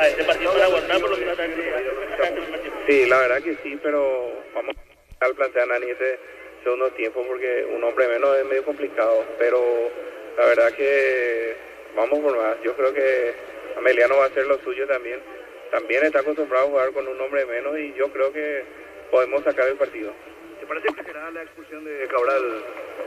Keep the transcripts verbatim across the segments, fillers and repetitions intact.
a este partido para aguantar por lo menos hasta el Sí, la verdad que sí, pero vamos a plantear a Nani ese segundo tiempo porque un hombre menos es medio complicado, pero la verdad que vamos por más. Yo creo que Ameliano va a hacer lo suyo también. También está acostumbrado a jugar con un hombre menos y yo creo que podemos sacar el partido. ¿Te parece exagerada la expulsión de Cabral?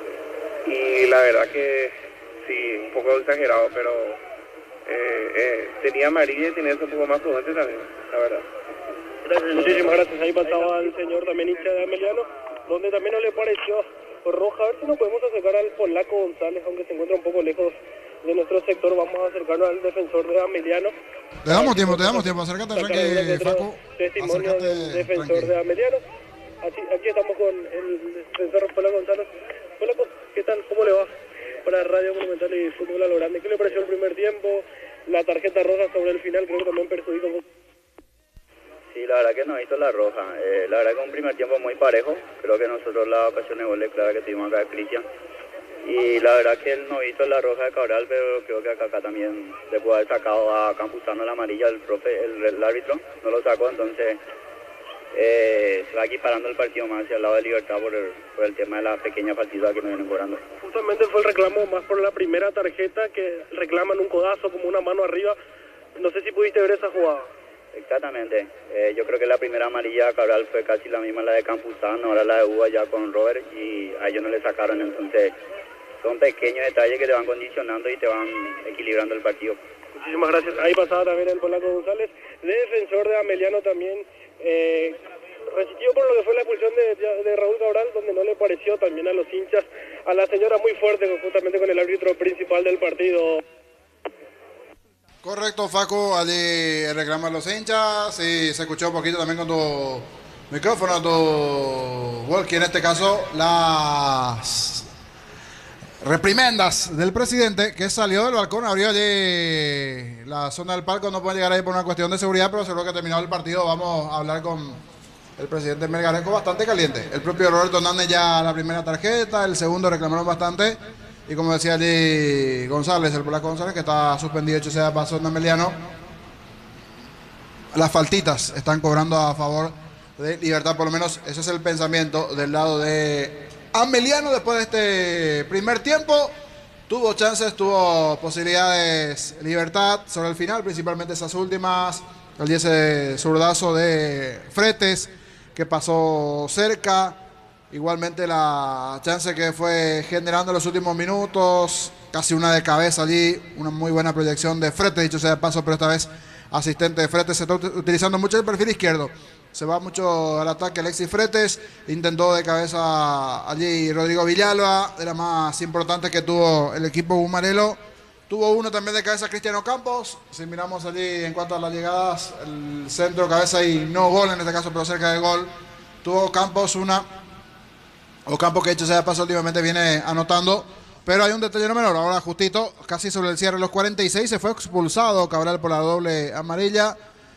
Y la verdad que sí, un poco exagerado, pero eh, eh, tenía amarilla y tenía eso un poco más prudente también, la verdad. Gracias, muchísimas gracias. Ahí pasaba el señor también hincha de Ameliano, donde también no le pareció roja. A ver si nos podemos acercar al polaco González, aunque se encuentra un poco lejos de nuestro sector. Vamos a acercarnos al defensor de Ameliano. Te damos tiempo, te damos tiempo. Acércate, tranqui, Facu. Testimonio del defensor tranqui. de Ameliano. Así, aquí estamos con el defensor Polaco González. Polaco, ¿qué tal? ¿Cómo le va? Para Radio Monumental y Fútbol a lo Grande. ¿Qué le pareció el primer tiempo? La tarjeta roja sobre el final creo que también perjudica un poco. Sí, la verdad que no he visto la roja. Eh, la verdad que un primer tiempo muy parejo. Creo que nosotros la ocasión de goles clara que tuvimos acá de Cristian. Y la verdad que él no hizo la roja de Cabral, pero creo que acá, acá también se puede haber sacado a Campuzano la amarilla, el profe, el, el árbitro no lo sacó, entonces eh, se va equiparando el partido más hacia el lado de Libertad por el, por el tema de la pequeña faltita que nos vienen cobrando. Justamente fue el reclamo más por la primera tarjeta, que reclaman un codazo como una mano arriba. No sé si pudiste ver esa jugada. Exactamente, eh, yo creo que la primera amarilla Cabral fue casi la misma la de Campuzano, ahora la de Uva ya con Robert y a ellos no le sacaron, entonces son pequeños detalles que te van condicionando y te van equilibrando el partido. Muchísimas gracias. Ahí pasaba también el Polaco González, defensor de Ameliano también, eh, resistió por lo que fue la expulsión de, de Raúl Cabral, donde no le pareció también a los hinchas, a la señora muy fuerte, justamente con el árbitro principal del partido. Correcto, Facu, allí reclaman los hinchas, y se escuchó un poquito también con tu micrófono, tu walkie, en este caso, las reprimendas del presidente que salió del balcón, abrió allí la zona del palco, no puede llegar ahí por una cuestión de seguridad, pero seguro que terminado el partido vamos a hablar con el presidente Melgarejo bastante caliente. El propio Roberto Hernández ya la primera tarjeta, el segundo reclamaron bastante, y como decía allí González, el Polaco González, que está suspendido, hecho sea paso de Ameliano, las faltitas están cobrando a favor de Libertad, por lo menos ese es el pensamiento del lado de Ameliano después de este primer tiempo. Tuvo chances, tuvo posibilidades Libertad sobre el final, principalmente esas últimas, el ese zurdazo de Fretes que pasó cerca, igualmente la chance que fue generando en los últimos minutos, casi una de cabeza allí, una muy buena proyección de Fretes, dicho sea de paso, pero esta vez asistente de Fretes, se está utilizando mucho el perfil izquierdo. Se va mucho al ataque Alexis Fretes, intentó de cabeza allí Rodrigo Villalba, de la más importante que tuvo el equipo Bumarelo. Tuvo uno también de cabeza Cristiano Campos. Si miramos allí en cuanto a las llegadas, el centro, cabeza y no gol en este caso, pero cerca de gol. Tuvo Campos una, o Campos que hecho sea de paso últimamente viene anotando. Pero hay un detalle no menor, ahora justito, casi sobre el cierre de los cuarenta y seis, se fue expulsado Cabral por la doble amarilla.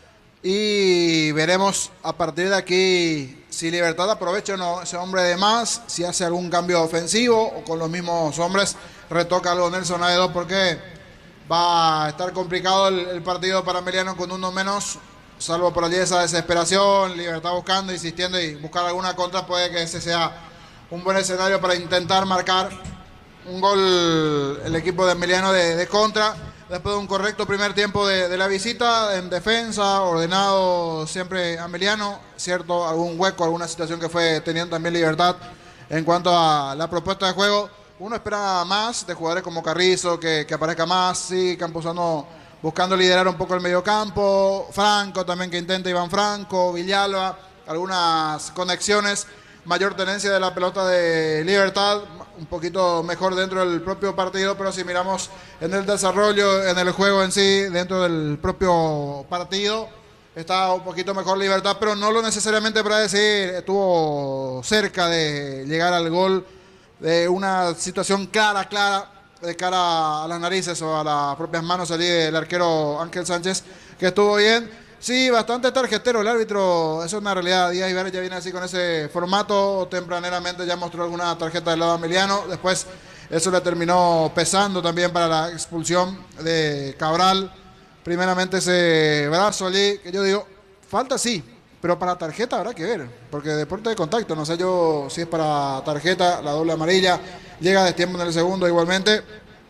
Y veremos a partir de aquí si Libertad aprovecha o no ese hombre de más, si hace algún cambio ofensivo o con los mismos hombres retoca algo Nelson Aedo, porque va a estar complicado el, el partido para Ameliano con uno menos, salvo por allí esa desesperación, Libertad buscando, insistiendo y buscar alguna contra, puede que ese sea un buen escenario para intentar marcar un gol el equipo de Ameliano de, de contra. Después de un correcto primer tiempo de, de la visita, en defensa, ordenado siempre Ameliano, cierto, algún hueco, alguna situación que fue teniendo también Libertad en cuanto a la propuesta de juego. Uno espera más de jugadores como Carrizo, que, que aparezca más, sí, Campuzano buscando liderar un poco el mediocampo, Franco también que intenta, Iván Franco, Villalba, algunas conexiones, mayor tenencia de la pelota de Libertad, un poquito mejor dentro del propio partido, pero si miramos en el desarrollo, en el juego en sí, dentro del propio partido, está un poquito mejor Libertad, pero no lo necesariamente para decir, estuvo cerca de llegar al gol de una situación clara, clara, de cara a las narices o a las propias manos allí del arquero Ángel Sánchez, que estuvo bien. Sí, bastante tarjetero el árbitro, eso es una realidad. Díaz Ibarra ya viene así con ese formato, tempraneramente ya mostró alguna tarjeta del lado Ameliano, después eso le terminó pesando también para la expulsión de Cabral primeramente ese brazo allí, que yo digo, falta sí, pero para tarjeta habrá que ver, porque deporte de contacto, no sé yo si es para tarjeta, la doble amarilla, llega a destiempo en el segundo igualmente,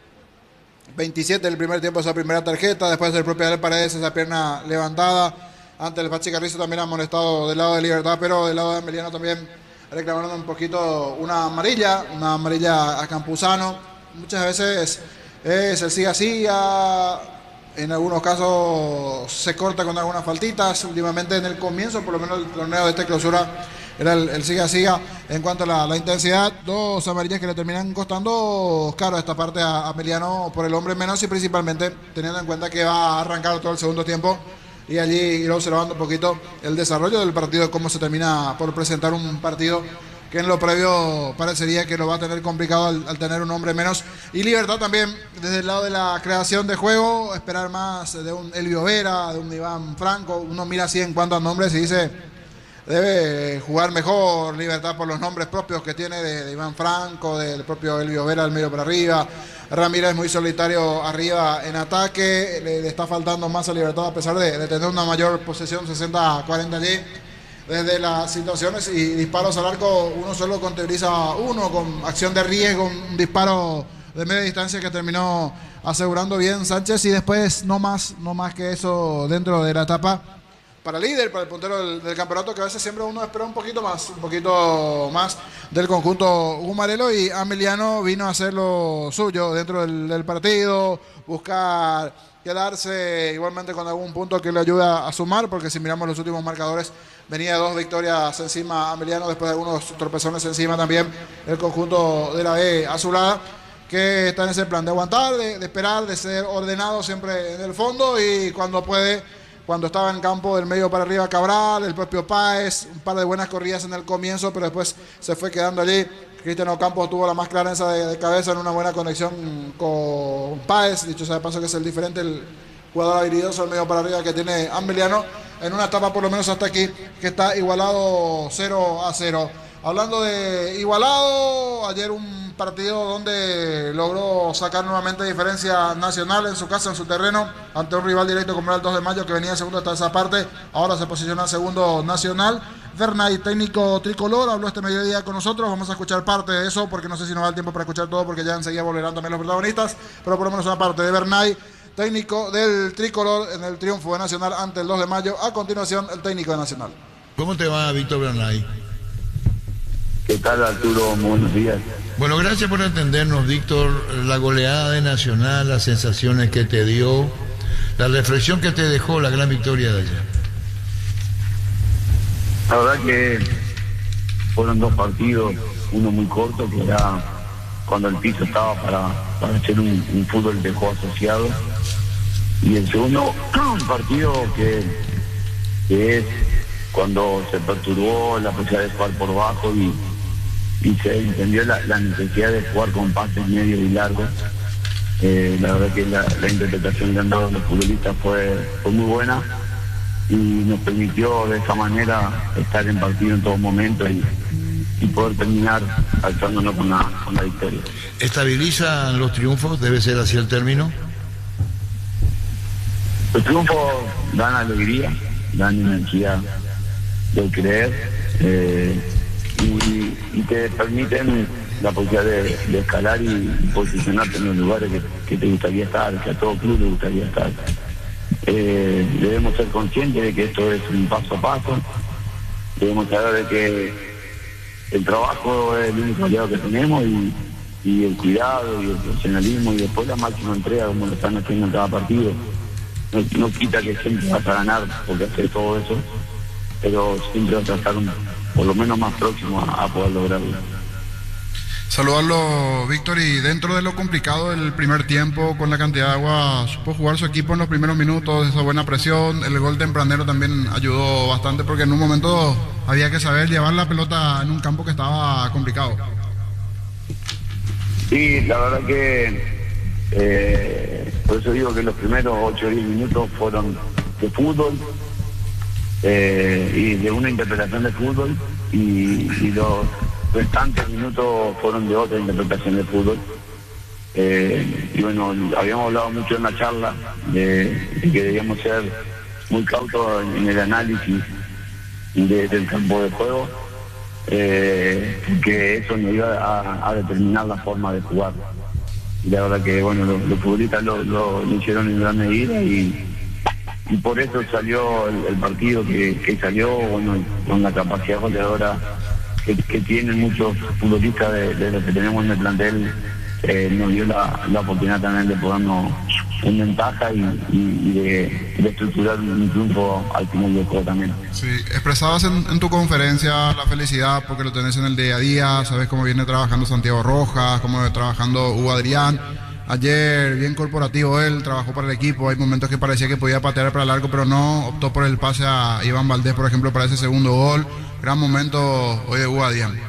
veintisiete del primer tiempo esa primera tarjeta, después del propio Ariel Paredes esa pierna levantada, ante el Pachi Carrizo también ha molestado del lado de Libertad, pero del lado de Ameliano también reclamando un poquito una amarilla, una amarilla a Campuzano, muchas veces es el siga siga, en algunos casos se corta con algunas faltitas, últimamente en el comienzo, por lo menos el torneo de esta clausura, era el, el siga siga en cuanto a la, la intensidad, dos amarillas que le terminan costando caro esta parte a, a Ameliano por el hombre menos y principalmente teniendo en cuenta que va a arrancar todo el segundo tiempo y allí ir observando un poquito el desarrollo del partido, cómo se termina por presentar un partido que en lo previo parecería que lo va a tener complicado al, al tener un hombre menos. Y Libertad también, desde el lado de la creación de juego, esperar más de un Elvio Vera, de un Iván Franco. Uno mira así en cuanto a nombres y dice, debe jugar mejor Libertad por los nombres propios que tiene de, de Iván Franco, del propio Elvio Vera al medio para arriba. Ramírez muy solitario arriba en ataque, le, le está faltando más a Libertad a pesar de, de tener una mayor posesión, sesenta a cuarenta allí. Desde las situaciones y disparos al arco, uno solo contabiliza uno con acción de riesgo, un disparo de media distancia que terminó asegurando bien Sánchez y después no más, no más que eso dentro de la etapa para el líder, para el puntero del, del campeonato, que a veces siempre uno espera un poquito más, un poquito más del conjunto Gumarelo, y Ameliano vino a hacer lo suyo dentro del, del partido, buscar quedarse igualmente con algún punto que le ayuda a sumar, porque si miramos los últimos marcadores, venía dos victorias encima Ameliano, después de algunos tropezones encima también el conjunto de la B azulada, que está en ese plan de aguantar, de, de esperar, de ser ordenado siempre en el fondo, y cuando puede, cuando estaba en campo del medio para arriba Cabral, el propio Páez, un par de buenas corridas en el comienzo, pero después se fue quedando allí. Cristian Ocampo tuvo la más clara esa de, de cabeza en una buena conexión con Páez, dicho sea de paso que es el diferente, el jugador habilidoso del medio para arriba que tiene Ameliano, en una etapa por lo menos hasta aquí, que está igualado cero a cero. Hablando de igualado, ayer un partido donde logró sacar nuevamente diferencia Nacional en su casa, en su terreno, ante un rival directo como era el dos de mayo, que venía segundo hasta esa parte, ahora se posiciona segundo Nacional. Vernay, técnico tricolor, habló este mediodía con nosotros, vamos a escuchar parte de eso, porque no sé si nos da el tiempo para escuchar todo, porque ya enseguida volverán también los protagonistas, pero por lo menos una parte de Vernay, técnico del tricolor en el triunfo de Nacional ante el dos de mayo. A continuación, el técnico de Nacional. ¿Cómo te va, Víctor Vernay? ¿Qué tal, Arturo? Buenos días. Bueno, gracias por atendernos, Víctor. La goleada de Nacional, las sensaciones que te dio, la reflexión que te dejó la gran victoria de ayer. La verdad que fueron dos partidos, uno muy corto, que era cuando el piso estaba para, para hacer un, un fútbol de juego asociado, y el segundo un partido que, que es cuando se perturbó la posibilidad de jugar por bajo y, y se entendió la, la necesidad de jugar con pases medios y largos. Eh, la verdad que la, la interpretación que han dado los futbolistas fue, fue muy buena y nos permitió de esa manera estar en partido en todo momento y, y poder terminar alzándonos con la, con la victoria. ¿Estabilizan los triunfos? ¿Debe ser así el término? Los triunfos dan alegría, dan energía de creer eh, y, y te permiten la posibilidad de, de escalar y posicionarte en los lugares que, que te gustaría estar, que a todo club le gustaría estar. Eh, debemos ser conscientes de que esto es un paso a paso, debemos saber de que el trabajo es el único aliado que tenemos y, y el cuidado y el profesionalismo y después la máxima entrega como lo están haciendo en cada partido. No, no quita que siempre vas a ganar porque haces todo eso, pero siempre vas a estar un, por lo menos más próximo a, a poder lograrlo. Saludarlo, Víctor, y dentro de lo complicado del primer tiempo, con la cantidad de agua, supo jugar su equipo en los primeros minutos, esa buena presión, el gol tempranero también ayudó bastante, porque en un momento había que saber llevar la pelota en un campo que estaba complicado. Sí, la verdad que eh, por eso digo que los primeros ocho o diez minutos fueron de fútbol eh, y de una interpretación de fútbol y, y los restantes minutos fueron de otra interpretación de fútbol. Eh, y bueno, habíamos hablado mucho en la charla de, de que debíamos ser muy cautos en, en el análisis de, del campo de juego, eh, porque eso nos iba a, a determinar la forma de jugar. Y la verdad que bueno, los, los futbolistas lo, lo, lo hicieron en gran medida y, y por eso salió el, el partido que, que salió, bueno, con la capacidad goleadora que, que tienen muchos futbolistas de, de los que tenemos en el plantel. Eh, nos dio la, la oportunidad también de ponernos en ventaja y, y, y de, de estructurar un triunfo al final del juego también. Sí, expresabas en, en tu conferencia la felicidad porque lo tenés en el día a día, sabes cómo viene trabajando Santiago Rojas, cómo viene trabajando Hugo Adrián. Ayer, bien corporativo él, trabajó para el equipo, hay momentos que parecía que podía patear para largo, pero no, optó por el pase a Iván Valdés, por ejemplo, para ese segundo gol. Gran momento hoy de Hugo Adrián.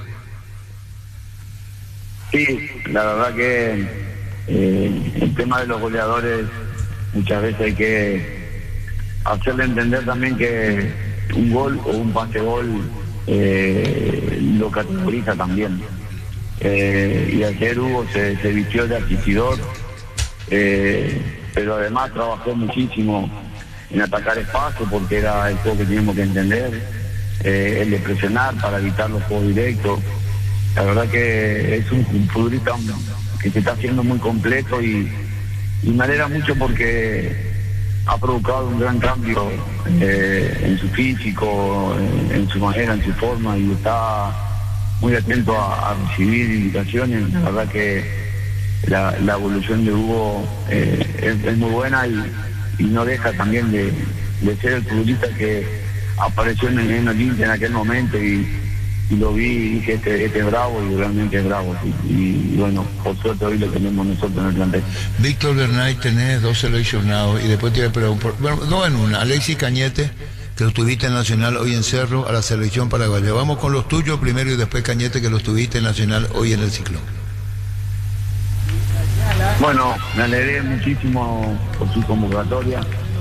Sí, la verdad que eh, el tema de los goleadores muchas veces hay que hacerle entender también que un gol o un pase gol eh, lo categoriza también. Eh, y ayer Hugo se, se vistió de asistidor, eh, pero además trabajó muchísimo en atacar espacio porque era el juego que teníamos que entender, eh, el de presionar para evitar los juegos directos. La verdad que es un, un futbolista que se está haciendo muy completo y, y me alegra mucho porque ha provocado un gran cambio eh, en su físico, en, en su manera, en su forma y está muy atento a, a recibir indicaciones. La verdad que la, la evolución de Hugo eh, es, es muy buena y, y no deja también de, de ser el futbolista que apareció en el Olimpia en aquel momento y y lo vi y dije, este, este es bravo y realmente es bravo. Y, y bueno, por suerte hoy lo tenemos nosotros en el plantel. Víctor Bernay, tenés dos seleccionados y después te voy a preguntar, bueno, no en una, Alexis Cañete, que lo tuviste en Nacional hoy en Cerro, a la selección paraguaya. Vamos con los tuyos primero y después Cañete, que los tuviste en Nacional hoy en el Ciclón. Bueno, me alegré muchísimo por su convocatoria.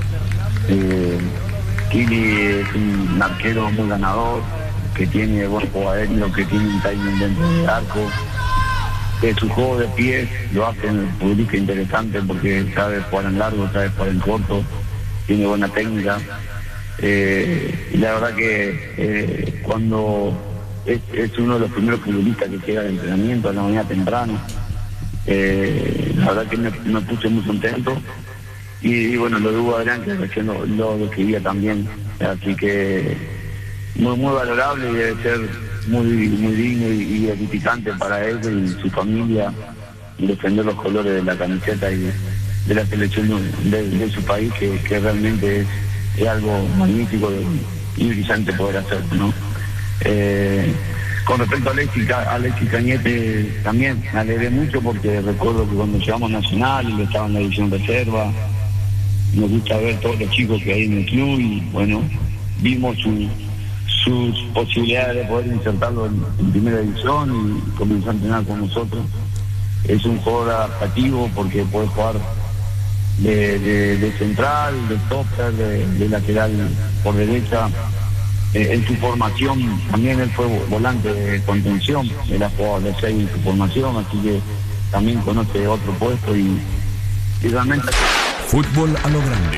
Eh, Kili es un arquero muy ganador, que tiene buen juego aéreo, que tiene un timing dentro del arco, que su juego de pies lo hace un futbolista interesante porque sabe jugar en largo, sabe jugar en corto, tiene buena técnica. Eh, y la verdad que eh, cuando es, es uno de los primeros futbolistas que llega al entrenamiento a la mañana temprano, eh, la verdad que me, me puse muy contento. Y, y bueno, lo de Hugo Adrián, que recién lo, lo describía también, así que muy muy valorable y debe ser muy muy digno y, y gratificante para él y su familia defender los colores de la camiseta y de, de la selección de, de su país, que, que realmente es, es algo magnífico y brillante poder hacer, ¿no? Eh, con respecto a Alexis, a Alexis Cañete también me alegré mucho porque recuerdo que cuando llegamos a Nacional y estaba en la división reserva, nos gusta ver todos los chicos que hay en el club y bueno, vimos su sus posibilidades de poder insertarlo en, en primera división y comenzó a entrenar con nosotros. Es un jugador adaptativo porque puede jugar de, de, de central, de stopper, de, de lateral por derecha. Eh, en su formación también él fue volante de contención, él ha jugado de seis en su formación, así que también conoce otro puesto y, y realmente... Fútbol a lo grande,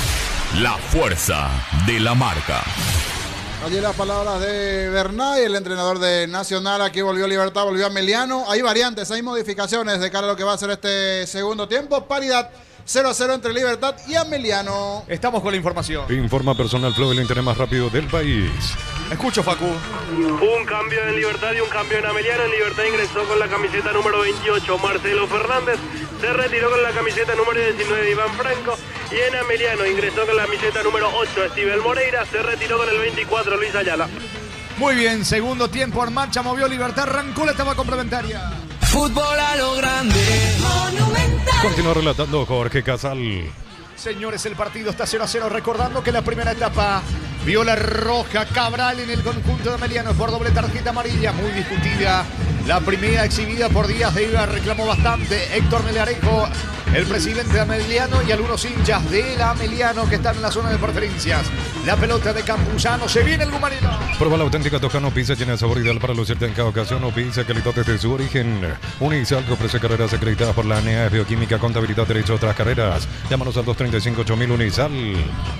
la fuerza de la marca. Allí las palabras de Bernay, el entrenador de Nacional. Aquí volvió Libertad, volvió Ameliano. Hay variantes, hay modificaciones de cara a lo que va a ser este segundo tiempo. Paridad cero a cero entre Libertad y Ameliano. Estamos con la información. Informa Personal Flow, el internet más rápido del país. Escucho, Facu. Un cambio en Libertad y un cambio en Ameliano. En Libertad ingresó con la camiseta número veintiocho Marcelo Fernández. Se retiró con la camiseta número diecinueve Iván Franco. Y en Ameliano ingresó con la camiseta número ocho Estíbal Moreira. Se retiró con el veinticuatro Luis Ayala. Muy bien, segundo tiempo en marcha. Movió Libertad, arrancó la etapa complementaria. Fútbol a lo grande. Monumental. Continúa relatando Jorge Casal. Señores, el partido está cero a cero. Recordando que la primera etapa vio la roja Cabral en el conjunto de Ameliano por doble tarjeta amarilla, muy discutida. La primera exhibida por Díaz de Iba reclamó bastante. Héctor Melearejo el presidente de Ameliano y algunos hinchas del Ameliano que están en la zona de preferencias. La pelota de Campuzano, se viene el Gumarino. Prueba la auténtica Toscano Pizza, llena de sabor ideal para lucirte en cada ocasión. O pizza, calidad desde su origen. Unicel que ofrece carreras acreditadas por la A N E A, Bioquímica, Contabilidad, Derecho a otras carreras. Llámanos al dos treinta y cinco, ocho mil Unicel.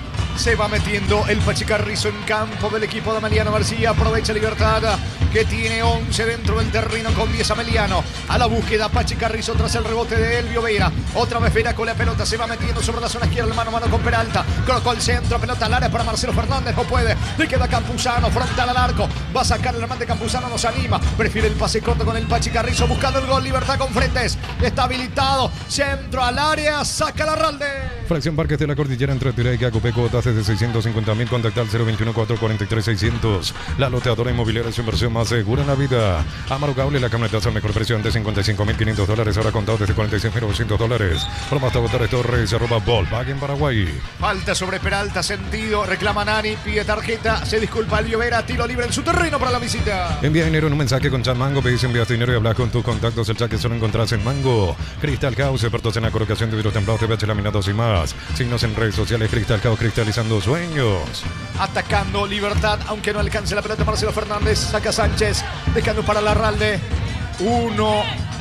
Se va metiendo el Pachicarrizo en campo del equipo de Ameliano García. Aprovecha Libertad, que tiene once dentro del terreno con diez Ameliano. A la búsqueda Pachicarrizo tras el rebote de Elvio Vera. Otra vez Vera con la pelota. Se va metiendo sobre la zona izquierda, mano a mano con Peralta. Colocó el centro, pelota al área para Marcelo Fernández. No puede. Le queda Campuzano, frontal al arco. Va a sacar el remate Campuzano, nos anima. Prefiere el pase corto con el Pachicarrizo. Buscando el gol. Libertad con Fretes. Está habilitado. Centro al área. Saca la Ralde. Fracción Parques de la Cordillera entre Tirá y Cacopeco. Tasas de seiscientos cincuenta mil. Contacta al cero veintiuno, cuatrocientos cuarenta y tres, seiscientos. La loteadora inmobiliaria es su inversión más segura en la vida. Amaro Cable, la camioneta al mejor precio antes cincuenta y cinco mil quinientos dólares. Ahora contado desde cuarenta y seis mil novecientos dólares. Por hasta Botares Torres, arroba Volkswagen en Paraguay. Falta sobre Peralta, sentido. Reclama Nani, pide tarjeta. Se disculpa Elvio Vera. Tiro libre en su terreno para la visita. Envía dinero en un mensaje con Chat Mango. Pedís envías dinero y hablas con tus contactos. El chat que solo encontrás en Mango. Crystal House, expertos en la colocación de vidrios templados, T V H laminados y más. Signos en redes sociales. Crystal House, cristalizando sueños. Atacando Libertad, aunque no alcance la pelota Marcelo Fernández. Saca Sánchez, dejando para Larralde. Uno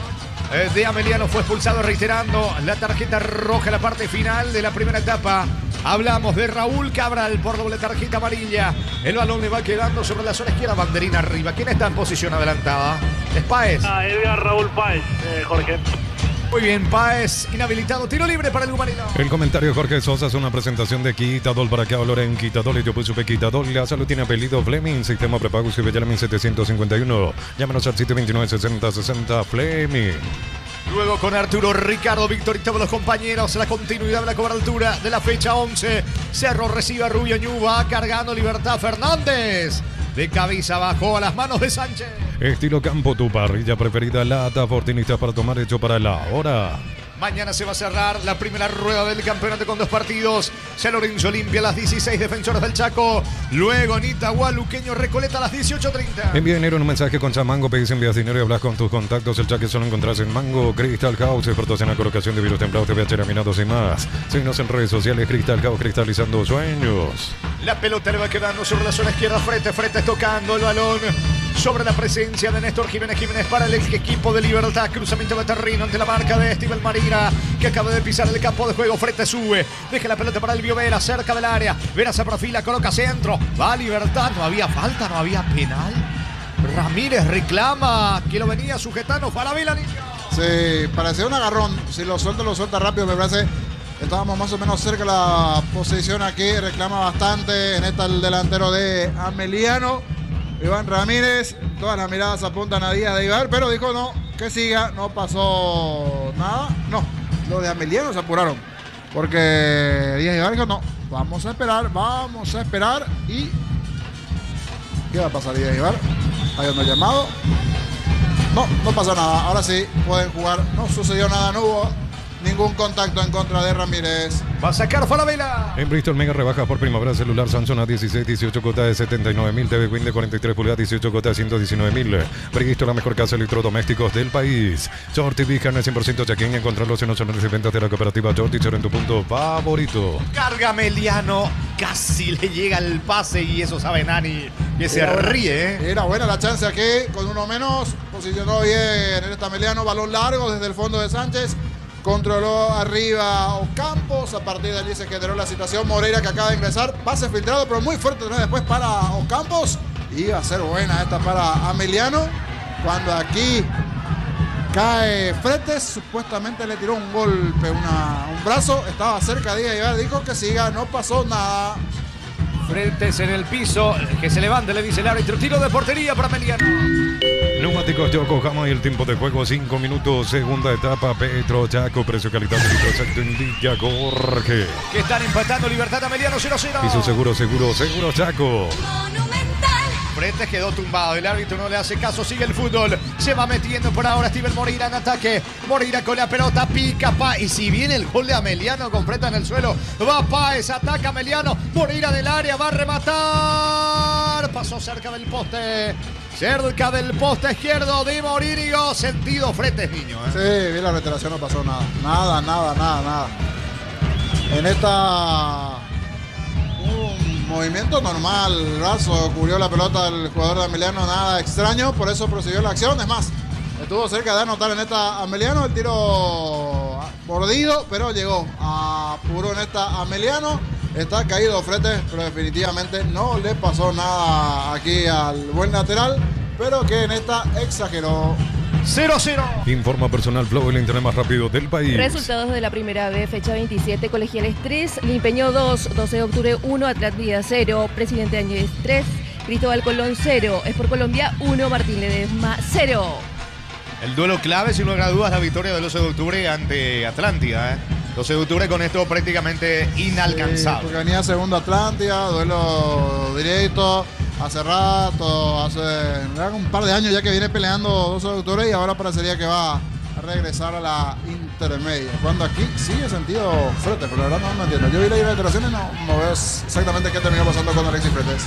eh, de Ameliano fue expulsado, reiterando la tarjeta roja en la parte final de la primera etapa. Hablamos de Raúl Cabral por doble tarjeta amarilla. El balón le va quedando sobre la zona izquierda, banderina arriba. ¿Quién está en posición adelantada? Es Páez. Ah, Edgar Raúl Páez, eh, Jorge. Muy bien, Páez inhabilitado, tiro libre para el Gumarino. El comentario de Jorge Sosa es una presentación de Quitadol para que valoren Quitadol y yo puse Quitadol. La salud tiene apellido Fleming, sistema prepago y Bellamin setecientos cincuenta y uno. Llámanos al siete veintinueve, sesenta, sesenta Fleming. Luego con Arturo Ricardo, Víctor y todos los compañeros, la continuidad de la cobertura de la fecha once. Cerro recibe a Rubio Ñuba, cargando Libertad Fernández. De cabeza bajó a las manos de Sánchez. Estilo Campo, tu parrilla preferida, lata fortinista para tomar, hecho para la hora. Mañana se va a cerrar la primera rueda del campeonato con dos partidos. San Lorenzo limpia a las dieciséis, Defensores del Chaco. Luego en Itagua, Luqueño Recoleta a las dieciocho treinta. Envía dinero en un mensaje con Chamango, pedís envías dinero y hablas con tus contactos. El chat que solo encontrás en Mango. Crystal House, expertos en la colocación de virus templados, T V H laminados y más. Síguenos en redes sociales, Crystal House, cristalizando sueños. La pelota le va quedando sobre la zona izquierda, Frete, Frete tocando el balón. Sobre la presencia de Néstor Jiménez Jiménez para el equipo de Libertad. Cruzamiento de terreno ante la marca de Estival Marina, que acaba de pisar el campo de juego. Frete sube, deja la pelota para Elvio Vera, cerca del área. Vera se profila, coloca centro. Va a Libertad, no había falta, no había penal. Ramírez reclama que lo venía sujetando para Vela. Sí, parecía un agarrón. Si lo suelta, lo suelta rápido, me parece. Estábamos más o menos cerca de la posición aquí. Reclama bastante en esta el delantero de Ameliano, Iván Ramírez. Todas las miradas apuntan a Díaz de Ibar, pero dijo no, que siga, no pasó nada. No, los de Ameliano se apuraron, porque Díaz de Ibar dijo no, vamos a esperar, vamos a esperar. Y ¿qué va a pasar Díaz de Ibar? Hay un llamado. No, no pasó nada, ahora sí pueden jugar. No sucedió nada, no hubo ningún contacto en contra de Ramírez. Va a sacar Falabella. En Bristol, mega rebaja por primavera celular Samsung A dieciséis, dieciocho cuota de setenta y nueve mil, T V Win de cuarenta y tres pulgadas, dieciocho cuota de ciento diecinueve mil. Bristol, la mejor casa de electrodomésticos del país. Shorty Vijan, cien por ciento check-in. Encontrarlos en los salones de ventas de la cooperativa Shorty, en tu punto favorito. Carga Ameliano, casi le llega el pase y eso sabe Nani, que se era ríe. Buena, ¿eh? Era buena la chance aquí, con uno menos. Posicionó bien en este Ameliano, balón largo desde el fondo de Sánchez. Controló arriba Ocampos, a partir de allí se generó la situación. Moreira, que acaba de ingresar, pase filtrado pero muy fuerte después para Ocampos. Iba a ser buena esta para Ameliano, cuando aquí cae Fretes, supuestamente le tiró un golpe, una, un brazo, estaba cerca de llegar, dijo que siga, no pasó nada. Fretes en el piso, que se levante, le dice el árbitro, tiro de portería para Ameliano. Neumáticos Yokohama y el tiempo de juego cinco minutos, segunda etapa. Petro Chaco, precio calidad de litro exacto en Villa Jorge. Que están empatando Libertad Ameliano cero cero. Y su seguro, seguro, seguro Chaco. Fretes quedó tumbado, el árbitro no le hace caso, sigue el fútbol. Se va metiendo por ahora Steven Moreira en ataque. Moreira con la pelota, pica Páez. Y si viene el gol de Ameliano, completa en el suelo. Va Páez, ataca Ameliano. Moreira del área, va a rematar. Pasó cerca del poste. Cerca del poste izquierdo de Morínigo. Sentido Fretes, niño. ¿eh? Sí, vi la reiteración, no pasó nada. Nada, nada, nada, nada. En esta... Un movimiento normal. El brazo cubrió la pelota del jugador de Ameliano, nada extraño. Por eso prosiguió la acción. Es más, estuvo cerca de anotar en esta Ameliano. El tiro mordido, pero llegó. Apuró en esta Ameliano. Está caído Fretes, pero definitivamente no le pasó nada aquí al buen lateral, pero que en esta exageró. cero cero. Informa Personal Flow, el internet más rápido del país. Resultados de la primera B, fecha veintisiete, Colegiales tres, Limpeño dos, doce de octubre uno, Atlántida cero, Presidente Áñez tres, Cristóbal Colón cero, Sport Colombia uno, Martín Ledesma cero. El duelo clave, sin lugar a dudas, la victoria del doce de octubre ante Atlántida. ¿eh? doce de octubre con esto prácticamente inalcanzable. Sí, porque venía segundo Atlántida, duelo directo, hace rato, hace un par de años ya que viene peleando doce de octubre y ahora parecería que va a regresar a la intermedia. Cuando aquí sigue sentido Fretes, pero la verdad no me entiendo. Yo vi las reiteraciones y no, no veo exactamente qué terminó pasando con Alexis Fretes.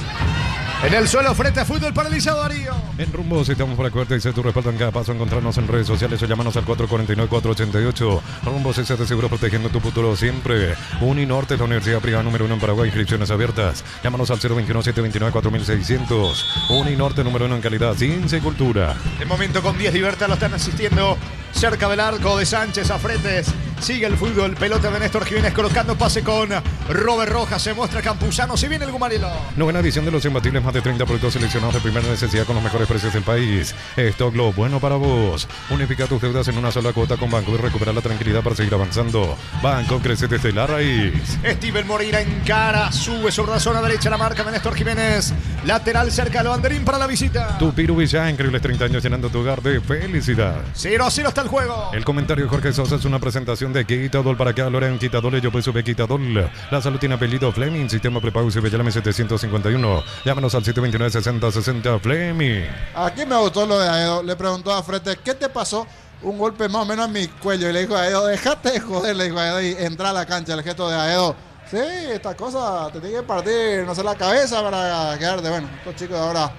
En el suelo, frente a fútbol paralizado, Darío. En Rumbo, si estamos para cuarta y se tu respaldo en cada paso, encontrarnos en redes sociales o llámanos al cuatro cuatro nueve, cuatro ocho ocho. Rumbo, C C de seguro protegiendo tu futuro siempre. Uninorte, la universidad privada número uno en Paraguay, inscripciones abiertas. Llámanos al cero veintiuno, setecientos veintinueve, cuatro mil seiscientos. Uninorte, número uno en calidad, ciencia y cultura. De momento con diez libertad lo están asistiendo cerca del arco de Sánchez a Fretes. Sigue el fútbol, pelota de Néstor Jiménez colocando pase con Robert Rojas. Se muestra Campuzano, si viene el Gumarilo. Novena edición de los imbatibles, más de treinta productos seleccionados de primera necesidad con los mejores precios del país. Stock Lo bueno para vos. Unifica tus deudas en una sola cuota con Banco y recupera la tranquilidad para seguir avanzando. Banco crece desde la raíz. Steven Moreira encara, sube sobre la zona derecha la marca de Néstor Jiménez. Lateral cerca del banderín para la visita. Tu Pirubi ya, increíbles treinta años llenando tu hogar de felicidad. cero a cero está el juego. El comentario de Jorge Sosa es una presentación de Quitadol. Para acá, Loren Quitadol, yo pues sube Quitadol. La salud tiene apellido Fleming, sistema prepago y llame setecientos cincuenta y uno. Llámanos al siete veintinueve, sesenta sesenta Fleming. Aquí me gustó lo de Aedo. Le preguntó a Fretes, ¿qué te pasó? Un golpe más o menos en mi cuello. Y le dijo a Aedo, déjate de joder, le dijo a Aedo, y entra a la cancha. El gesto de Aedo. Sí, esta cosa te tiene que partir, no sé, la cabeza para quedarte. Bueno, estos chicos de ahora.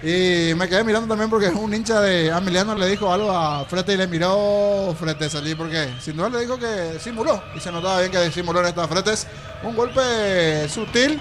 Y me quedé mirando también porque un hincha de Ameliano le dijo algo a Fretes y le miró Fretes allí porque sin duda le dijo que simuló. Y se notaba bien que simuló en esta Fretes. Un golpe sutil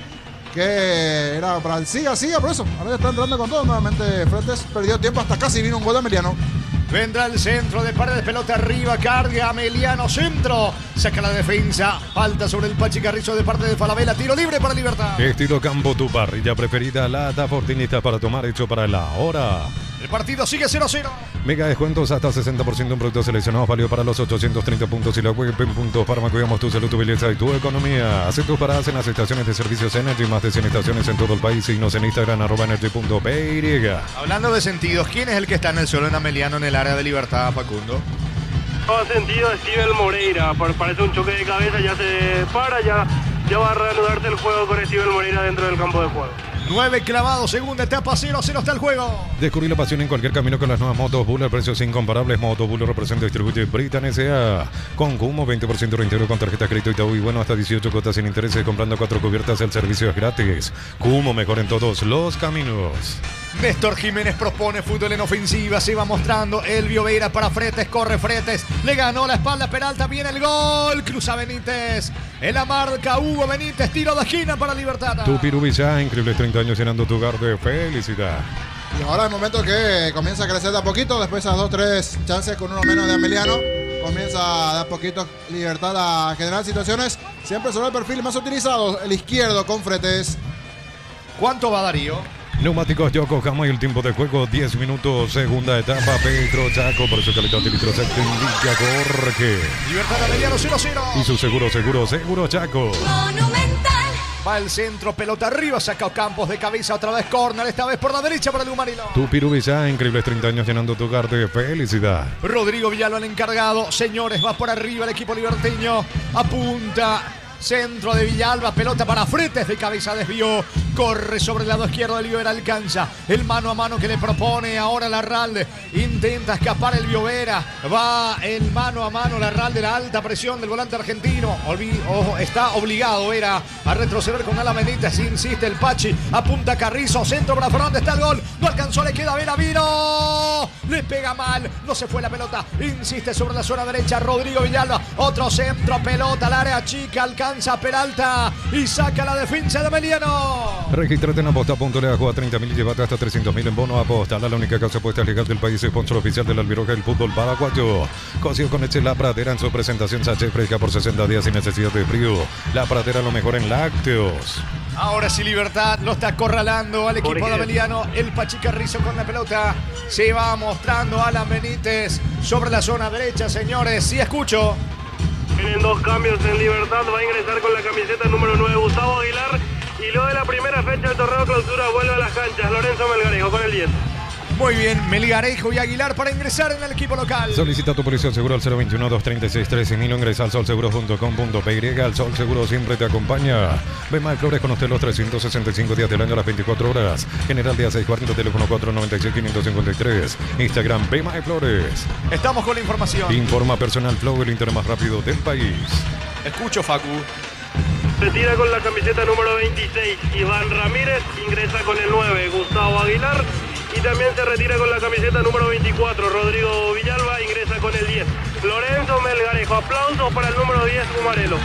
que era para el siga, siga, por eso. Ahora ya está entrando con todo. Nuevamente Fretes perdió tiempo, hasta casi vino un gol de Ameliano. Vendrá el centro de Paredes, pelota arriba, carga Ameliano, centro, saca la defensa, falta sobre el Pachi Carrizo de parte de Falabella, tiro libre para Libertad. Estilo Campo, tu parrilla preferida, la Tafortinista para tomar, hecho para la hora. El partido sigue cero cero. Mega descuentos hasta sesenta por ciento en productos seleccionados, válido para los ochocientos treinta puntos y la web en puntos Parma. Cuidamos tu salud, tu belleza y tu economía. Haz tus paradas en las estaciones de servicios Energy, más de cien estaciones en todo el país. Síguenos en Instagram, arroba energy punto p y. Hablando de sentidos, ¿quién es el que está en el suelo en Ameliano en el área de Libertad, Facundo? Todo sentido, Steven Moreira. Parece un choque de cabeza, ya se para, ya, ya va a reanudarse el juego con Steven Moreira dentro del campo de juego. nueve clavados, segunda etapa, cero cero está el juego. Descubrí la pasión en cualquier camino con las nuevas motos Buller, precios incomparables. Moto Buller representa y distribuye Britan S A con Cumo, veinte por ciento reintegro con tarjeta crédito Itaú y bueno, hasta dieciocho cuotas sin intereses. Comprando cuatro cubiertas, el servicio es gratis. Cumo, mejor en todos los caminos. Néstor Jiménez propone fútbol en ofensiva, se va mostrando Elvio Veira para Fretes, corre Fretes, le ganó la espalda Peralta, viene el gol, cruza Benítez, en la marca Hugo Benítez, tiro de esquina para Libertad. Tu Pirubi ya, increíbles treinta años llenando tu hogar de felicidad. Y ahora el momento que comienza a crecer de a poquito, después a dos, tres chances con uno menos de Ameliano, comienza de a poquito Libertad a generar situaciones, siempre sobre el perfil más utilizado, el izquierdo con Fretes. ¿Cuánto va Darío? Neumáticos Yokohama y el tiempo de juego diez minutos, segunda etapa, Petro Chaco, por su calidad de litro secto indica Jorge. Libertad Ameliano cero cero. Y su seguro, seguro, seguro Chaco. Monumental. Va el centro, pelota arriba, saca Campos de cabeza, otra vez córner, esta vez por la derecha para el Gumarilo. Tu Pirubi ya, increíbles treinta años llenando tu hogar de felicidad. Rodrigo Villalba el encargado, señores, va por arriba el equipo liberteño, apunta. Centro de Villalba, pelota para Fretes, de cabeza desvió, corre sobre el lado izquierdo, el Oliver alcanza el mano a mano que le propone ahora Larralde, intenta Intenta escapar el Biovera. Va en mano a mano la ral de la alta presión del volante argentino. Olvi- ojo, está obligado Vera a retroceder con Alan Benítez. Insiste el Pachi. Apunta Carrizo. Centro para Fernández. Está el gol. No alcanzó. Le queda Vera. Vino. Le pega mal. No se fue la pelota. Insiste sobre la zona derecha. Rodrigo Villalba. Otro centro. Pelota al área chica. Alcanza Peralta. Y saca la defensa de Ameliano. Regístrate en aposta punto le, juega treinta mil y llévate hasta trescientos mil en bono aposta. La única casa apuesta legal del país, sponsor oficial del Albiroja del fútbol paraguayo. Cocido con leche La Pradera en su presentación sachet fresca por sesenta días sin necesidad de frío. La Pradera, lo mejor en lácteos. Ahora sí Libertad lo está acorralando al equipo de Ameliano. El Pachi Carrizo con la pelota. Se va mostrando Alan Benítez sobre la zona derecha, señores. Sí escucho. Tienen dos cambios en Libertad. Va a ingresar con la camiseta número nueve Gustavo Aguilar. Y luego de la primera fecha del torneo clausura vuelve a las canchas Lorenzo Melgarejo con el diez. Muy bien, Melgarejo y Aguilar para ingresar en el equipo local. Solicita tu precio seguro al cero veintiuno, doscientos treinta y seis, trece mil. Ingresa al sol seguro punto com punto pe y. El Sol Seguro siempre te acompaña. Bema de Flores con usted los trescientos sesenta y cinco días del año a las veinticuatro horas. General Día seiscientos cuarenta, teléfono cuatro noventa y seis, quinientos cincuenta y tres. Instagram Bema de Flores. Estamos con la información. Informa Personal Flow, el internet más rápido del país. Escucho, Facu. Se tira con la camiseta número veintiséis Iván Ramírez. Ingresa con el nueve Gustavo Aguilar. Y también se retira con la camiseta número veinticuatro Rodrigo Villalba. Ingresa con el diez Lorenzo Melgarejo. Aplausos para el número diez Umarelo.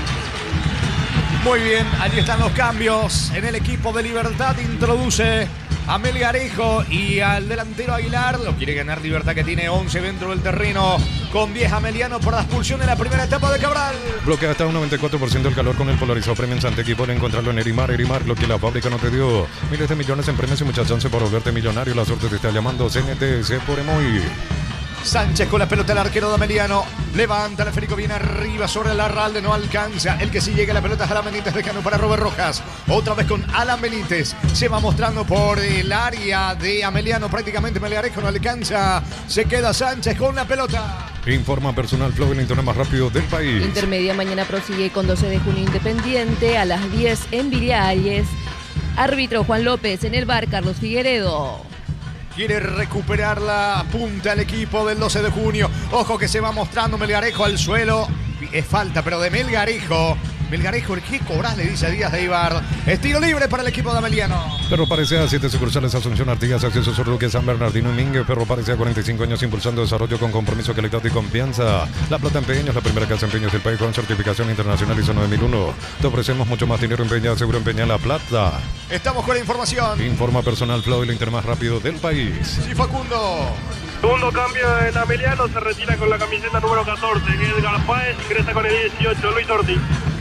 Muy bien, allí están los cambios en el equipo de Libertad. Introduce a Melgarejo y al delantero Aguilar. Lo quiere ganar Libertad, que tiene once dentro del terreno, con diez Ameliano por la expulsión en la primera etapa de Cabral. Bloquea hasta un noventa y cuatro por ciento el calor con el polarizado premio en Santequi. Puede encontrarlo en Erimar. Erimar, lo que la fábrica no te dio. Miles de millones en premios y mucha chance por volverte millonario. La suerte te está llamando. C N T C por Emoy. Sánchez con la pelota, el arquero de Ameliano. Levanta el esférico, viene arriba sobre el Arralde, no alcanza. El que sí llega a la pelota es Alan Benítez, dejando para Robert Rojas. Otra vez con Alan Benítez. Se va mostrando por el área de Ameliano. Prácticamente Melgarejo no alcanza. Se queda Sánchez con la pelota. Informa Personal Flow, el internet más rápido del país. Intermedia mañana prosigue con doce de junio Independiente a las diez en Villales. Árbitro Juan López, en el bar Carlos Figueredo. Quiere recuperar la punta el equipo del doce de junio. Ojo que se va mostrando Melgarejo al suelo. Es falta, pero de Melgarejo. Melgarejo, ¿el qué cobras? Le dice a Díaz de Ibar. Es tiro libre para el equipo de Ameliano. Perro Parecea, siete sucursales, Asunción, Artigas, Acceso Sorroque, San Bernardino y Mingue. Perro Parecea, cuarenta y cinco años impulsando desarrollo con compromiso, calidad y confianza. La Plata Empeños, la primera casa de empeños del país con certificación internacional I S O nueve mil uno. Te ofrecemos mucho más dinero empeñado, seguro empeñar La Plata. Estamos con la información. Informa Personal Flow, el inter más rápido del país. Sí, Facundo. Segundo cambio en Ameliano, se retira con la camiseta número catorce Edgar Páez, ingresa con el dieciocho Luis Ortiz.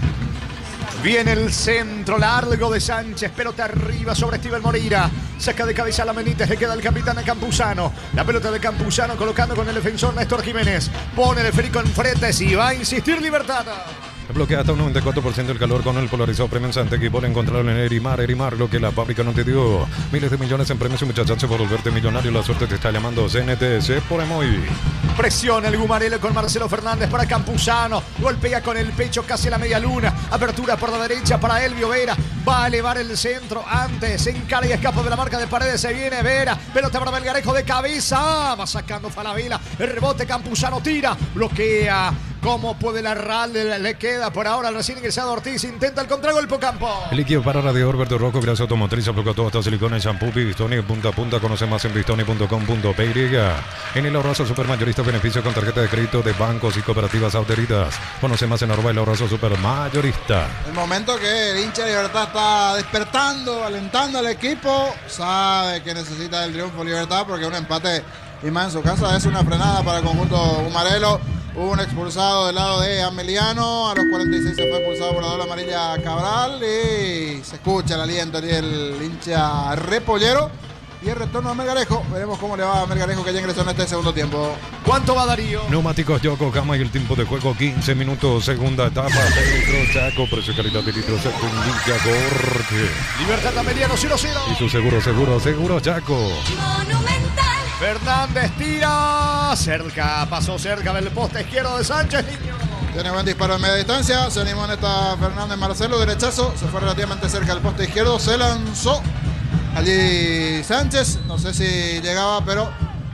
Viene el centro largo de Sánchez, pelota arriba sobre Steven Moreira. Saca de cabeza a la Benítez, le queda el capitán a Campuzano. La pelota de Campuzano colocando con el defensor Néstor Jiménez. Pone el esférico enfrente y va a insistir Libertad. Bloquea hasta un noventa y cuatro por ciento el calor con el polarizado premio en Santequi. Por encontrarlo en Erimar. Erimar, lo que la fábrica no te dio. Miles de millones en premios y muchas chances por volverte millonario. La suerte te está llamando. C N T C por Emoy. Presiona el Gumarelo con Marcelo Fernández para Campuzano. Golpea con el pecho casi a la media luna. Apertura por la derecha para Elvio Vera. Va a elevar el centro antes. Encara y escapa de la marca de Paredes. Se viene Vera. Pelota para Melgarejo de cabeza. Va sacando Falabella. El rebote Campuzano tira. Bloquea. ¿Cómo puede la Ral? Le, le queda por ahora el recién ingresado Ortiz. Intenta el contragolpe Campo. El líquido para radiador verde rojo, grasa automotriz, aplica todo hasta silicona y shampoo, Bistoni, punta a punta. Conoce más en bistoni punto com punto pe y. En el ahorrazo supermayorista, beneficio con tarjeta de crédito de bancos y cooperativas autoritas. Conoce más en arroba el ahorrazo supermayorista. El momento que el hincha de Libertad está despertando, alentando al equipo, sabe que necesita el triunfo Libertad, porque un empate y más en su casa es una frenada para el conjunto Humarelo. Hubo un expulsado del lado de Ameliano. A los cuarenta y seis se fue expulsado por la doble amarilla Cabral. Y se escucha el aliento del hincha repollero. Y el retorno a Melgarejo. Veremos cómo le va a Melgarejo, que ya ingresó en este segundo tiempo. ¿Cuánto va Darío? Neumáticos Yokohama y el tiempo de juego quince minutos. Segunda etapa. Pedro Chaco, precio calidad de litro. Segundilla Gorge. Libertad Ameliano cero cero. Y su seguro, seguro, seguro Chaco. Monumental. Fernández tira. Cerca, pasó cerca del poste izquierdo de Sánchez. Niño. Tiene buen disparo en media distancia. Se animó en esta Fernández Marcelo. Derechazo. Se fue relativamente cerca del poste izquierdo. Se lanzó allí Sánchez. No sé si llegaba, pero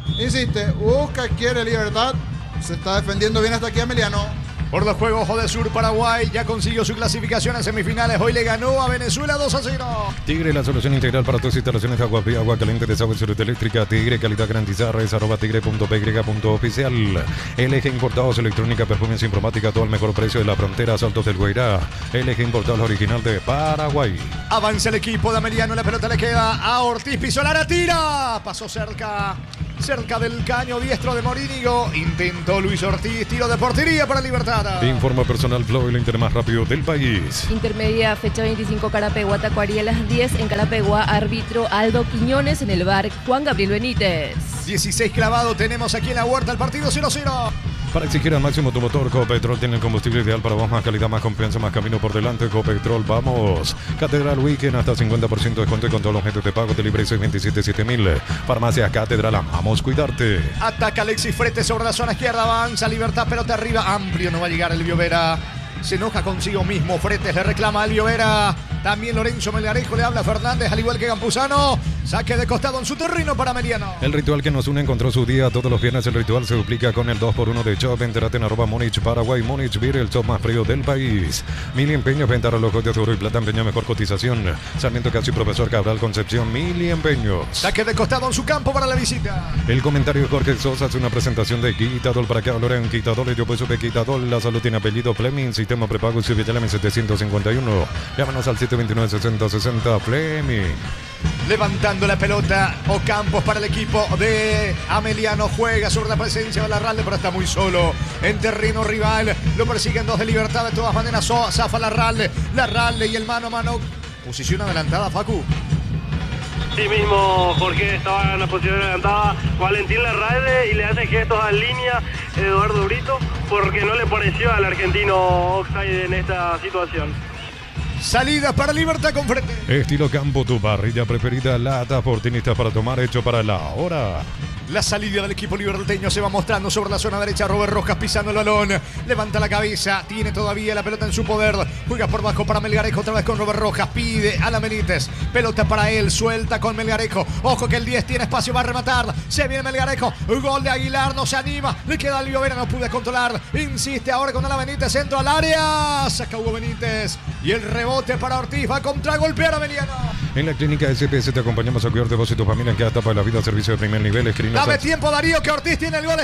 insiste, busca, quiere Libertad. Se está defendiendo bien hasta aquí Ameliano. Por los Juegos Ojos del Sur, Paraguay ya consiguió su clasificación a semifinales. Hoy le ganó a Venezuela dos a cero. Tigre, la solución integral para tus instalaciones de agua fría, agua caliente, desagüe y red eléctrica. Tigre, calidad garantizada. Redes arroba tigre punto p y punto oficial. L G Importados, electrónica, perfumes, informática, todo al mejor precio de la frontera, Saltos del Guairá. L G Importados, original de Paraguay. Avanza el equipo de Ameliano, la pelota le queda a Ortiz. Pisolara, tira. Pasó cerca. Cerca del caño diestro de Morínigo. Intentó Luis Ortiz. Tiro de portería para Libertad. Informa Personal Flow, el Inter más rápido del país. Intermedia, fecha veinticinco, Carapegua, Tacuarí a las diez. En Carapegua, árbitro Aldo Quiñones. En el bar, Juan Gabriel Benítez. dieciséis clavado tenemos aquí en la huerta. El partido cero cero. Para exigir al máximo tu motor, Copetrol tiene el combustible ideal para vos. Más calidad, más confianza, más camino por delante. Copetrol, vamos. Catedral Weekend, hasta cincuenta por ciento de descuento con todos los métodos de pago. Te libre seis veintisiete siete mil. Farmacia Catedral, amamos cuidarte. Ataca Alexis Frete sobre la zona izquierda. Avanza Libertad, pelota arriba. Amplio, no va a llegar el Biovera. Se enoja consigo mismo. Fretes le reclama al Biovera. También Lorenzo Melgarejo le habla a Fernández, al igual que Campuzano. Saque de costado en su terreno para Ameliano. El ritual que nos une encontró su día. Todos los viernes el ritual se duplica con el dos por uno de Chop. Entérate en arroba Múnich, Paraguay. Múnich Beer, el top más frío del país. Mili Empeños, venta relojes de oro y plata, empeño, mejor cotización. Sarmiento Casi, Profesor Cabral, Concepción, Mili Empeños. Saque de costado en su campo para la visita. El comentario de Jorge Sosa hace una presentación de Quitadol. Para que valoren Quitadol, yo pues de Quitadol. La salud tiene apellido Fleming, sistema prepago y Llame setecientos cincuenta y uno. Llámanos al siete veintinueve sesenta sesenta Fleming. Levantando la pelota Ocampos para el equipo de Ameliano. Juega sobre la presencia de Larralde, pero está muy solo en terreno rival. Lo persiguen dos de Libertad. De todas maneras, zafa Larralde. Larralde y el mano a mano. Posición adelantada, Facu. Sí mismo, Jorge estaba en la posición adelantada. Valentín Larralde y le hace gestos a línea Eduardo Brito porque no le pareció al argentino offside en esta situación. Salida para Libertad con Frente. Estilo Campo, tu parrilla preferida, lata fortinista para tomar, hecho para la hora. La salida del equipo liberteño se va mostrando sobre la zona derecha. Robert Rojas pisando el balón. Levanta la cabeza. Tiene todavía la pelota en su poder. Juega por bajo para Melgarejo. Otra vez con Robert Rojas. Pide a la Benítez. Pelota para él. Suelta con Melgarejo. Ojo que el diez tiene espacio. Va a rematar. Se viene Melgarejo. Gol de Aguilar. No se anima. Le queda al Biovera. No pude controlar. Insiste ahora con la Benítez. Centro al área. Saca Hugo Benítez. Y el rebote para Ortiz. Va a contragolpear a Meliano. En la clínica S P S te acompañamos a cuidarte vos y tu familia en cada etapa de la vida. Servicio de primer nivel. Escrinos Dame al... tiempo, Darío, que Ortiz tiene el gol.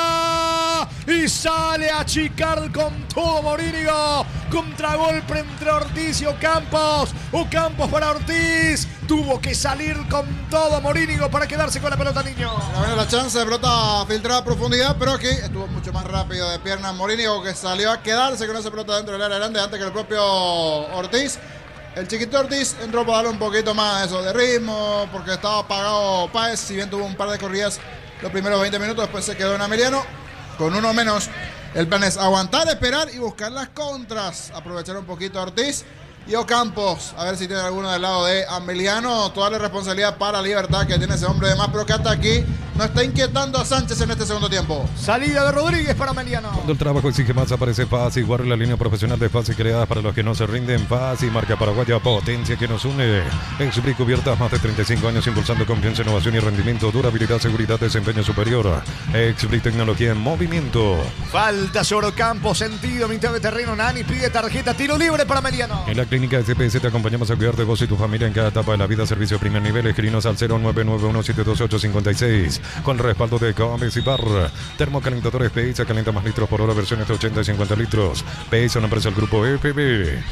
Está y sale a achicar con todo Morínigo. Contragolpe entre Ortiz y Ocampos. Ocampos para Ortiz. Tuvo que salir con todo Morínigo para quedarse con la pelota, niño. Bueno, la chance de pelota filtrada a profundidad, pero aquí estuvo mucho más rápido de piernas Morínigo, que salió a quedarse con esa pelota dentro del área grande antes que el propio Ortiz. El chiquito Ortiz entró para darle un poquito más eso de ritmo, porque estaba apagado Páez, si bien tuvo un par de corridas los primeros veinte minutos, después se quedó en Ameliano con uno menos. El plan es aguantar, esperar y buscar las contras, aprovechar un poquito a Ortiz y Ocampos, a ver si tiene alguno del lado de Ameliano. Toda la responsabilidad para Libertad, que tiene ese hombre de más, pero que hasta aquí no está inquietando a Sánchez en este segundo tiempo. Salida de Rodríguez para Ameliano. Cuando el trabajo exige más, aparece Fasi. Guarda la línea profesional de Fasi creada para los que no se rinden. Fasi, marca paraguaya, potencia que nos une. Exbric cubiertas, más de treinta y cinco años impulsando confianza, innovación y rendimiento, durabilidad, seguridad, desempeño superior. Exbric, tecnología en movimiento. Falta sobre Ocampos, sentido, mitad de terreno. Nani pide tarjeta, tiro libre para Ameliano. En la clínica S P S te acompañamos a cuidarte vos y tu familia en cada etapa de la vida. Servicio de primer nivel. Escrinos al cero nueve nueve uno siete dos ocho cinco seis. Con respaldo de Gómez y Bar. Termocalentadores P I S, calienta más litros por hora, versiones de ochenta y cincuenta litros. P I S, una empresa del grupo F B.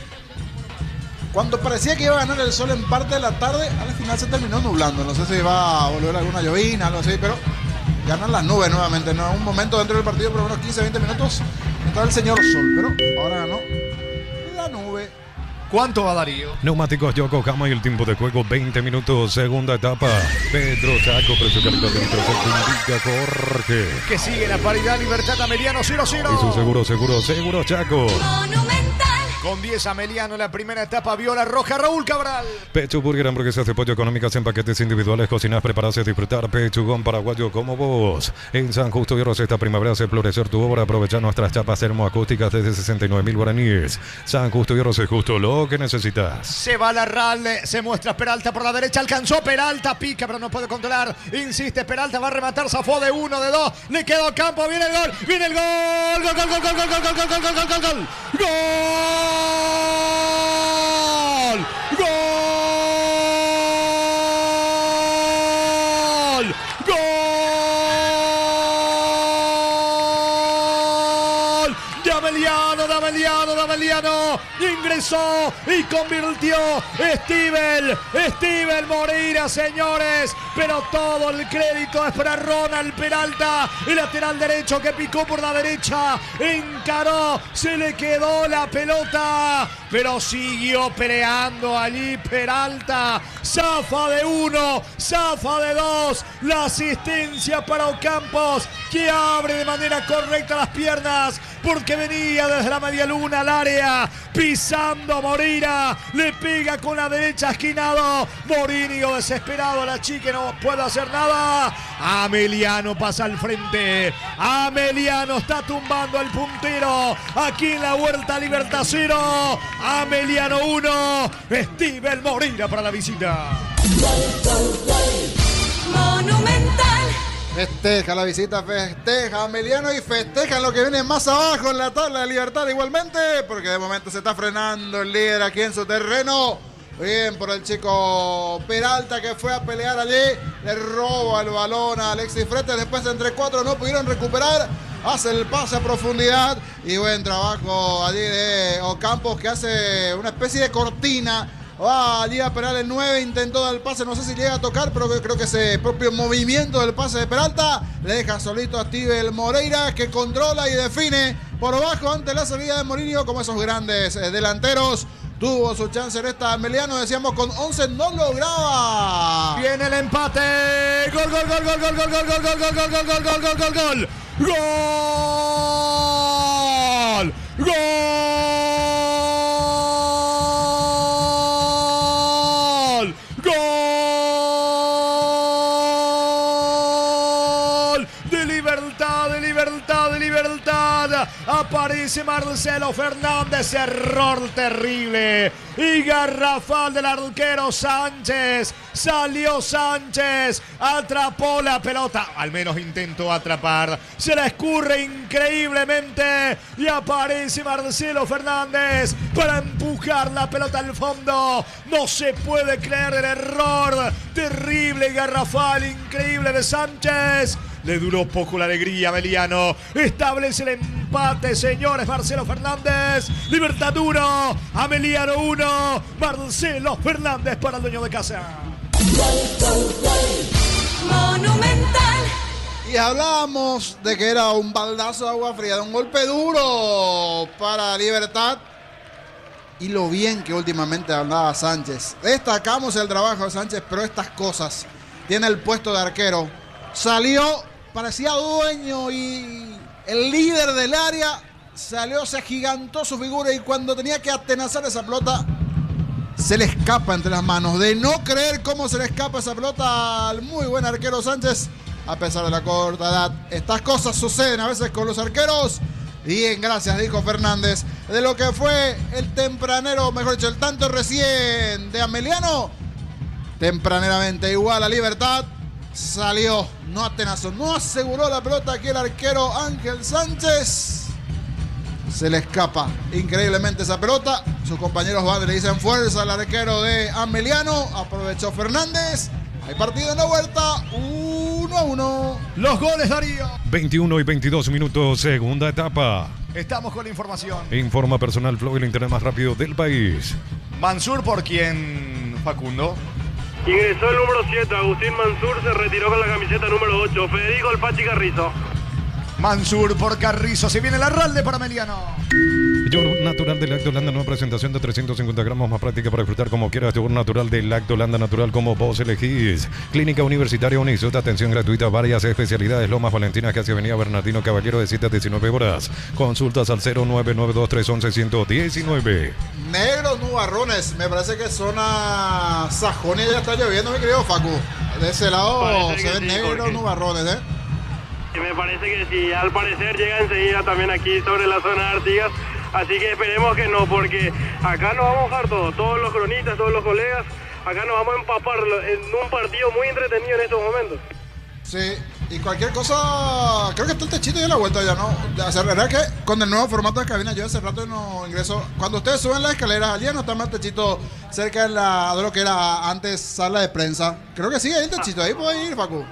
Cuando parecía que iba a ganar el sol en parte de la tarde, al final se terminó nublando. No sé si va a volver alguna llovina, algo así, pero ganan las nubes nuevamente. ¿No? Un momento dentro del partido, por unos quince, veinte minutos, estaba el señor sol, pero ahora ganó la nube. ¿Cuánto va Darío? Neumáticos Yokohama y el tiempo de juego veinte minutos, segunda etapa. Pedro Chaco, precio calidad de litros, indica Jorge. Que sigue la paridad, Libertad Ameliano cero cero. Y su seguro, seguro, seguro Chaco. Monumental. con diez Ameliano. La primera etapa vio la roja. Raúl Cabral. Pechu Burger, hamburguesas de pollo económicas en paquetes individuales. Cocinas preparadas y disfrutar. Pechugón paraguayo como vos. En San Justo y Rosas esta primavera hace florecer tu obra. Aprovecha nuestras chapas termoacústicas desde sesenta y nueve mil guaraníes. San Justo y Rosas, justo lo que necesitas. Se va la rale, se muestra Peralta por la derecha. Alcanzó Peralta, pica, pero no puede controlar. Insiste Peralta, va a rematar. Zafó de uno, de dos. Le quedó a campo. Viene el gol. Viene el gol. Gol, gol, gol, gol, gol, gol, gol, gol, gol, gol, gol, gol. ¡Gol! ¡Gol! ¡Gol! De Ameliano, de Ameliano, de Ameliano. Ingresó y convirtió Estivel, Estivel Moreira, señores. Pero todo el crédito es para Ronald Peralta, el lateral derecho que picó por la derecha, encaró, se le quedó la pelota, pero siguió peleando allí Peralta. Zafa de uno, zafa de dos, la asistencia para Ocampos, que abre de manera correcta las piernas, porque venía desde la media luna al área, pisando a Moreira, le pega con la derecha esquinado, Morinho desesperado, la chica no puede hacer nada. Ameliano pasa al frente, Ameliano está tumbando al puntero, aquí en la Huerta Libertad cero, Ameliano uno, Estivel Moreira para la visita. Monumental. Festeja la visita, festeja Ameliano y festeja lo que viene más abajo en la tabla de Libertad igualmente, porque de momento se está frenando el líder aquí en su terreno. Bien por el chico Peralta, que fue a pelear allí, le roba el balón a Alexis Fretes, después entre cuatro no pudieron recuperar, hace el pase a profundidad y buen trabajo allí de Ocampos, que hace una especie de cortina. Va allí a pegar el nueve, intentó dar el pase, no sé si llega a tocar, pero creo que ese propio movimiento del pase de Peralta le deja solito a Estivel Moreira, que controla y define por abajo ante la salida de Morinho, como esos grandes eh, delanteros. Tuvo su chance en esta Ameliano, decíamos con once no lograba. Viene el empate. Gol, gol, gol, gol, gol, gol, gol, gol, gol, gol, gol, gol, gol, gol, gol, gol, gol. Gol. Gol. Aparece Marcelo Fernández, error terrible y garrafal del arquero Sánchez. Salió Sánchez, atrapó la pelota, al menos intentó atrapar, se la escurre increíblemente y aparece Marcelo Fernández para empujar la pelota al fondo. No se puede creer el error terrible, garrafal, increíble de Sánchez. Le duró poco la alegría a Ameliano. Establece el empate, señores. Marcelo Fernández. Libertad uno. Ameliano uno. Marcelo Fernández para el dueño de casa. Monumental. Y hablábamos de que era un baldazo de agua fría, de un golpe duro para Libertad. Y lo bien que últimamente andaba Sánchez. Destacamos el trabajo de Sánchez, pero estas cosas. Tiene el puesto de arquero. Salió, parecía dueño y el líder del área. Salió, se agigantó su figura y cuando tenía que atenazar esa pelota, se le escapa entre las manos. De no creer cómo se le escapa esa pelota al muy buen arquero Sánchez, a pesar de la corta edad. Estas cosas suceden a veces con los arqueros. Bien, gracias, dijo Fernández. De lo que fue el tempranero, mejor dicho, el tanto recién de Ameliano. Tempraneramente igual a Libertad. Salió, no atenazó, no aseguró la pelota aquí el arquero Ángel Sánchez. Se le escapa increíblemente esa pelota. Sus compañeros van y le dicen fuerza al arquero de Ameliano. Aprovechó Fernández. Hay partido en la Huerta, uno a uno. Los goles, Darío. veintiuno y veintidós minutos, segunda etapa. Estamos con la información. Informa Personal Flow, el internet más rápido del país. Mansur, ¿por quién, Facundo? Ingresó el número siete, Agustín Mansur, se retiró con la camiseta número ocho, Federico El Pachi Carrizo. Mansur por Carrizo, se viene la ralde para Ameliano. Yogur natural de Lactolanda, nueva presentación de trescientos cincuenta gramos, más práctica para disfrutar como quieras. Yogur natural de Lactolanda, natural como vos elegís. Clínica Universitaria Unisud, atención gratuita, varias especialidades. Lomas Valentina, casi Avenida Bernardino Caballero, de siete a diecinueve horas. Consultas al cero nueve nueve dos tres once ciento diecinueve. Negros nubarrones, me parece que zona Sajonia ya está lloviendo, mi querido Facu. De ese lado Parece se que ven sí, negros Jorge. nubarrones, ¿eh? Y me parece que sí, al parecer llega enseguida también aquí sobre la zona de Artigas, así que esperemos que no, porque acá nos vamos a mojar todos, todos los cronistas, todos los colegas, acá nos vamos a empapar en un partido muy entretenido en estos momentos. Sí, y cualquier cosa, creo que está el techito ya a la vuelta ya, ¿no? Ya, la verdad que con el nuevo formato de cabina yo hace rato no ingreso. Cuando ustedes suben las escaleras, al día no está más el techito cerca de, la, de lo que era antes sala de prensa. Creo que sí, ahí el techito, ahí puede ir, Facu.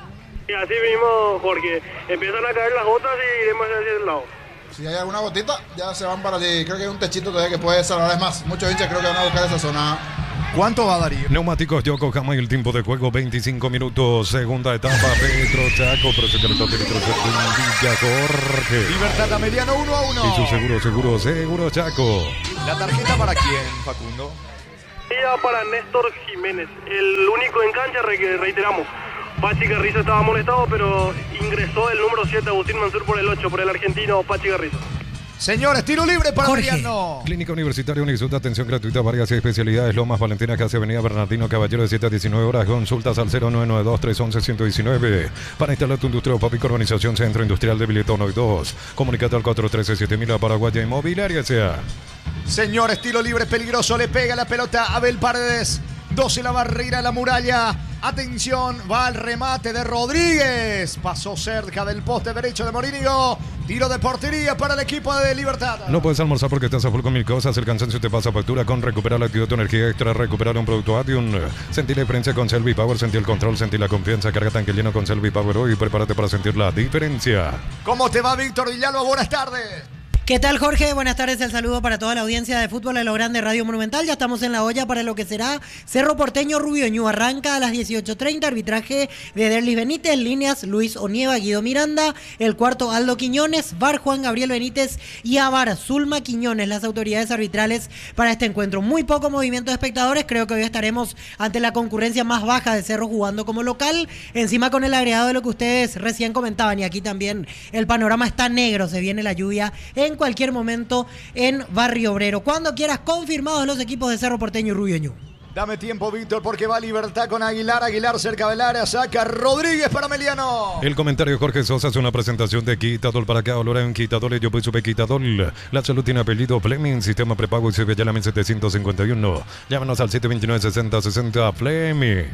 Y así mismo, Jorge, empiezan a caer las gotas y iremos hacia el lado. Si hay alguna gotita, ya se van para allí. Creo que hay un techito todavía que puede salvar. Es más, muchos hinchas creo que van a buscar esa zona. ¿Cuánto va a Darío? Neumáticos Yokohama y el tiempo de juego veinticinco minutos. Segunda etapa, Petro Chaco, pero se calentó Petro Villa Jorge. Libertad Ameliano uno a uno. Y su seguro, seguro, seguro Chaco. ¿La tarjeta para quién, Facundo? Ella para Néstor Jiménez, el único en cancha, re reiteramos. Pachi Carrizo estaba molestado, pero ingresó el número siete, Agustín Mansur, por el ocho, por el argentino Pachi Carrizo. Señores, tiro libre para Mariano. Clínica Universitaria Unisud, atención gratuita, varias especialidades. Lomas Valentina, casi Avenida Bernardino Caballero, de siete a diecinueve horas. Consultas al cero nueve nueve dos tres once ciento diecinueve. Para instalar tu industria o Papico, Organización Centro Industrial de Billetón hoy dos. Comunicate al cuatro uno tres siete mil a Paraguaya Inmobiliaria S A. Señores, tiro libre peligroso, le pega la pelota a Abel Paredes. doce la barrera, la muralla. Atención, va al remate de Rodríguez. Pasó cerca del poste derecho de Morínigo. Tiro de portería para el equipo de Libertad. No puedes almorzar porque estás a full con mil cosas. El cansancio te pasa factura con recuperar la actitud, tu energía extra, recuperar un producto Atium. Sentí la diferencia con Selvi Power, sentí el control, sentí la confianza. Carga tanque lleno con Selvi Power hoy y prepárate para sentir la diferencia. ¿Cómo te va, Víctor Villalba? Buenas tardes. ¿Qué tal, Jorge? Buenas tardes, el saludo para toda la audiencia de Fútbol a lo Grande Radio Monumental. Ya estamos en la olla para lo que será Cerro Porteño Rubio Ñu. Arranca a las dieciocho treinta, arbitraje de Derlis Benítez, líneas Luis Onieva, Guido Miranda, el cuarto Aldo Quiñones, V A R Juan Gabriel Benítez y A V A R Zulma Quiñones, las autoridades arbitrales para este encuentro. Muy poco movimiento de espectadores, creo que hoy estaremos ante la concurrencia más baja de Cerro jugando como local, encima con el agregado de lo que ustedes recién comentaban, y aquí también el panorama está negro, se viene la lluvia en cualquier momento en Barrio Obrero. Cuando quieras, confirmados los equipos de Cerro Porteño y Rubio Ñu. Dame tiempo, Víctor, porque va Libertad con Aguilar. Aguilar cerca del área, saca Rodríguez para Meliano. El comentario Jorge Sosa es una presentación de Quitadol. Para acá, olor en Quitadol, yo supe Quitadol. La salud tiene apellido Fleming, sistema prepago y se ve ya la mil setecientos cincuenta y uno. Llámanos al siete dos nueve, sesenta sesenta Fleming.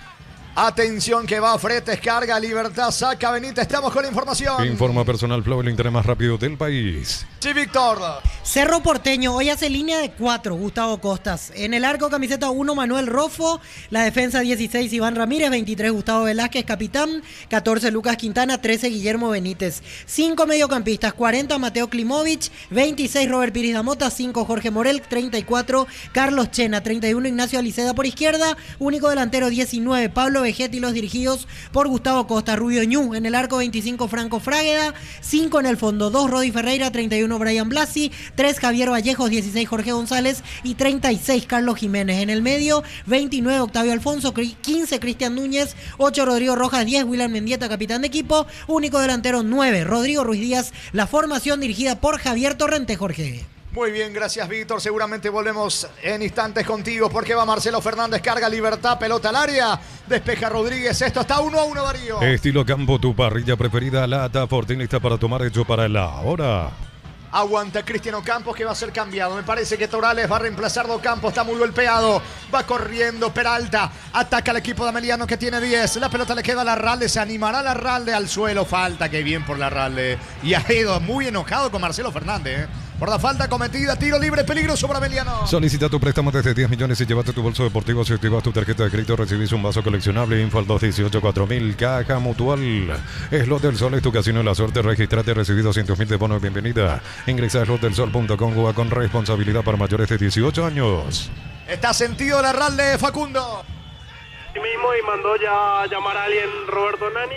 Atención que va Fretes, carga Libertad, saca Benítez, estamos con la información. Informa Personal Flow, el internet más rápido del país. Sí, Víctor. Cerro Porteño, hoy hace línea de cuatro, Gustavo Costas. En el arco, camiseta uno, Manuel Rofo. La defensa dieciséis, Iván Ramírez. veintitrés, Gustavo Velázquez, capitán. catorce, Lucas Quintana. trece, Guillermo Benítez. cinco mediocampistas, cuarenta, Mateo Klimovic. veintiséis, Robert Piris Damota. cinco, Jorge Morel. treinta y cuatro, Carlos Chena. treinta y uno, Ignacio Aliceda por izquierda. Único delantero, diecinueve, Pablo Vegetti, los dirigidos por Gustavo Costa. Rubio Ñu. En el arco, veinticinco, Franco Frágueda. cinco en el fondo, dos, Rodi Ferreira. treinta y uno, Brian Blasi. tres, Javier Vallejos. dieciséis, Jorge González. Y treinta y seis, Carlos Jiménez. En el medio, veintinueve, Octavio Alfonso. quince, Cristian Núñez. ocho, Rodrigo Rojas. diez, William Mendieta, capitán de equipo. Único delantero, nueve, Rodrigo Ruiz Díaz. La formación dirigida por Javier Torrente, Jorge. Muy bien, gracias, Víctor. Seguramente volvemos en instantes contigo porque va Marcelo Fernández, carga Libertad, pelota al área, despeja Rodríguez. Esto está uno a uno, Darío. Estilo Campo, tu parrilla preferida, lata Fortinista para tomar, hecho para la hora. Aguanta Cristiano Campos, que va a ser cambiado. Me parece que Torales va a reemplazar a Campos. Está muy golpeado. Va corriendo Peralta. Ataca al equipo de Ameliano, que tiene diez. La pelota le queda a Larralde. Se animará Larralde al suelo. Falta, que bien por Larralde. Y ha ido muy enojado con Marcelo Fernández, ¿eh? Por la falta cometida, tiro libre, peligroso para Ameliano. Solicita tu préstamo desde diez millones y llévate tu bolso deportivo. Si activas tu tarjeta de crédito, recibís un vaso coleccionable. Info al dos dieciocho cuatro mil. Caja Mutual. Slot del Sol es tu casino de la suerte. Registrate, recibido doscientos mil de bono de bienvenida. Ingresa a slot del sol punto com. Juega con responsabilidad para mayores de dieciocho años. Está sentido Larralde, Facundo. Sí mismo, y mandó ya a llamar a alguien Roberto Nani.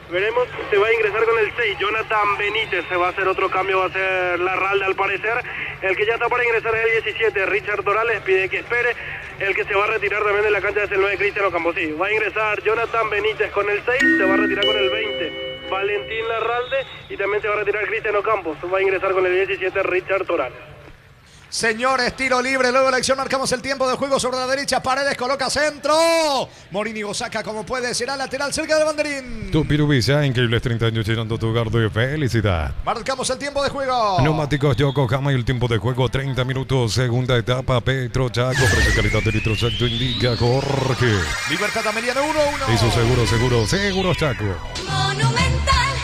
Veremos, se va a ingresar con el seis, Jonathan Benítez. Se va a hacer otro cambio, va a ser Larralde al parecer. El que ya está para ingresar es el diecisiete, Richard Dorales, pide que espere. El que se va a retirar también de la cancha es el nueve, Cristiano Campos. Sí, va a ingresar Jonathan Benítez con el seis, se va a retirar con el veinte, Valentín Larralde, y también se va a retirar Cristiano Campos. Va a ingresar con el diecisiete, Richard Dorales. Señores, tiro libre, luego de la acción marcamos el tiempo de juego sobre la derecha. Paredes coloca centro. Morínigo saca como puede, será lateral cerca del banderín. Tu Pirubisa, increíbles treinta años llenando tu hogar de felicidad. Marcamos el tiempo de juego. Neumáticos Yokohama y el tiempo de juego treinta minutos. Segunda etapa, Petro Chaco. Precio calidad de litro exacto indica Jorge. Libertad Ameliano uno a uno. Y su seguro, seguro, seguro Chaco. Monumental.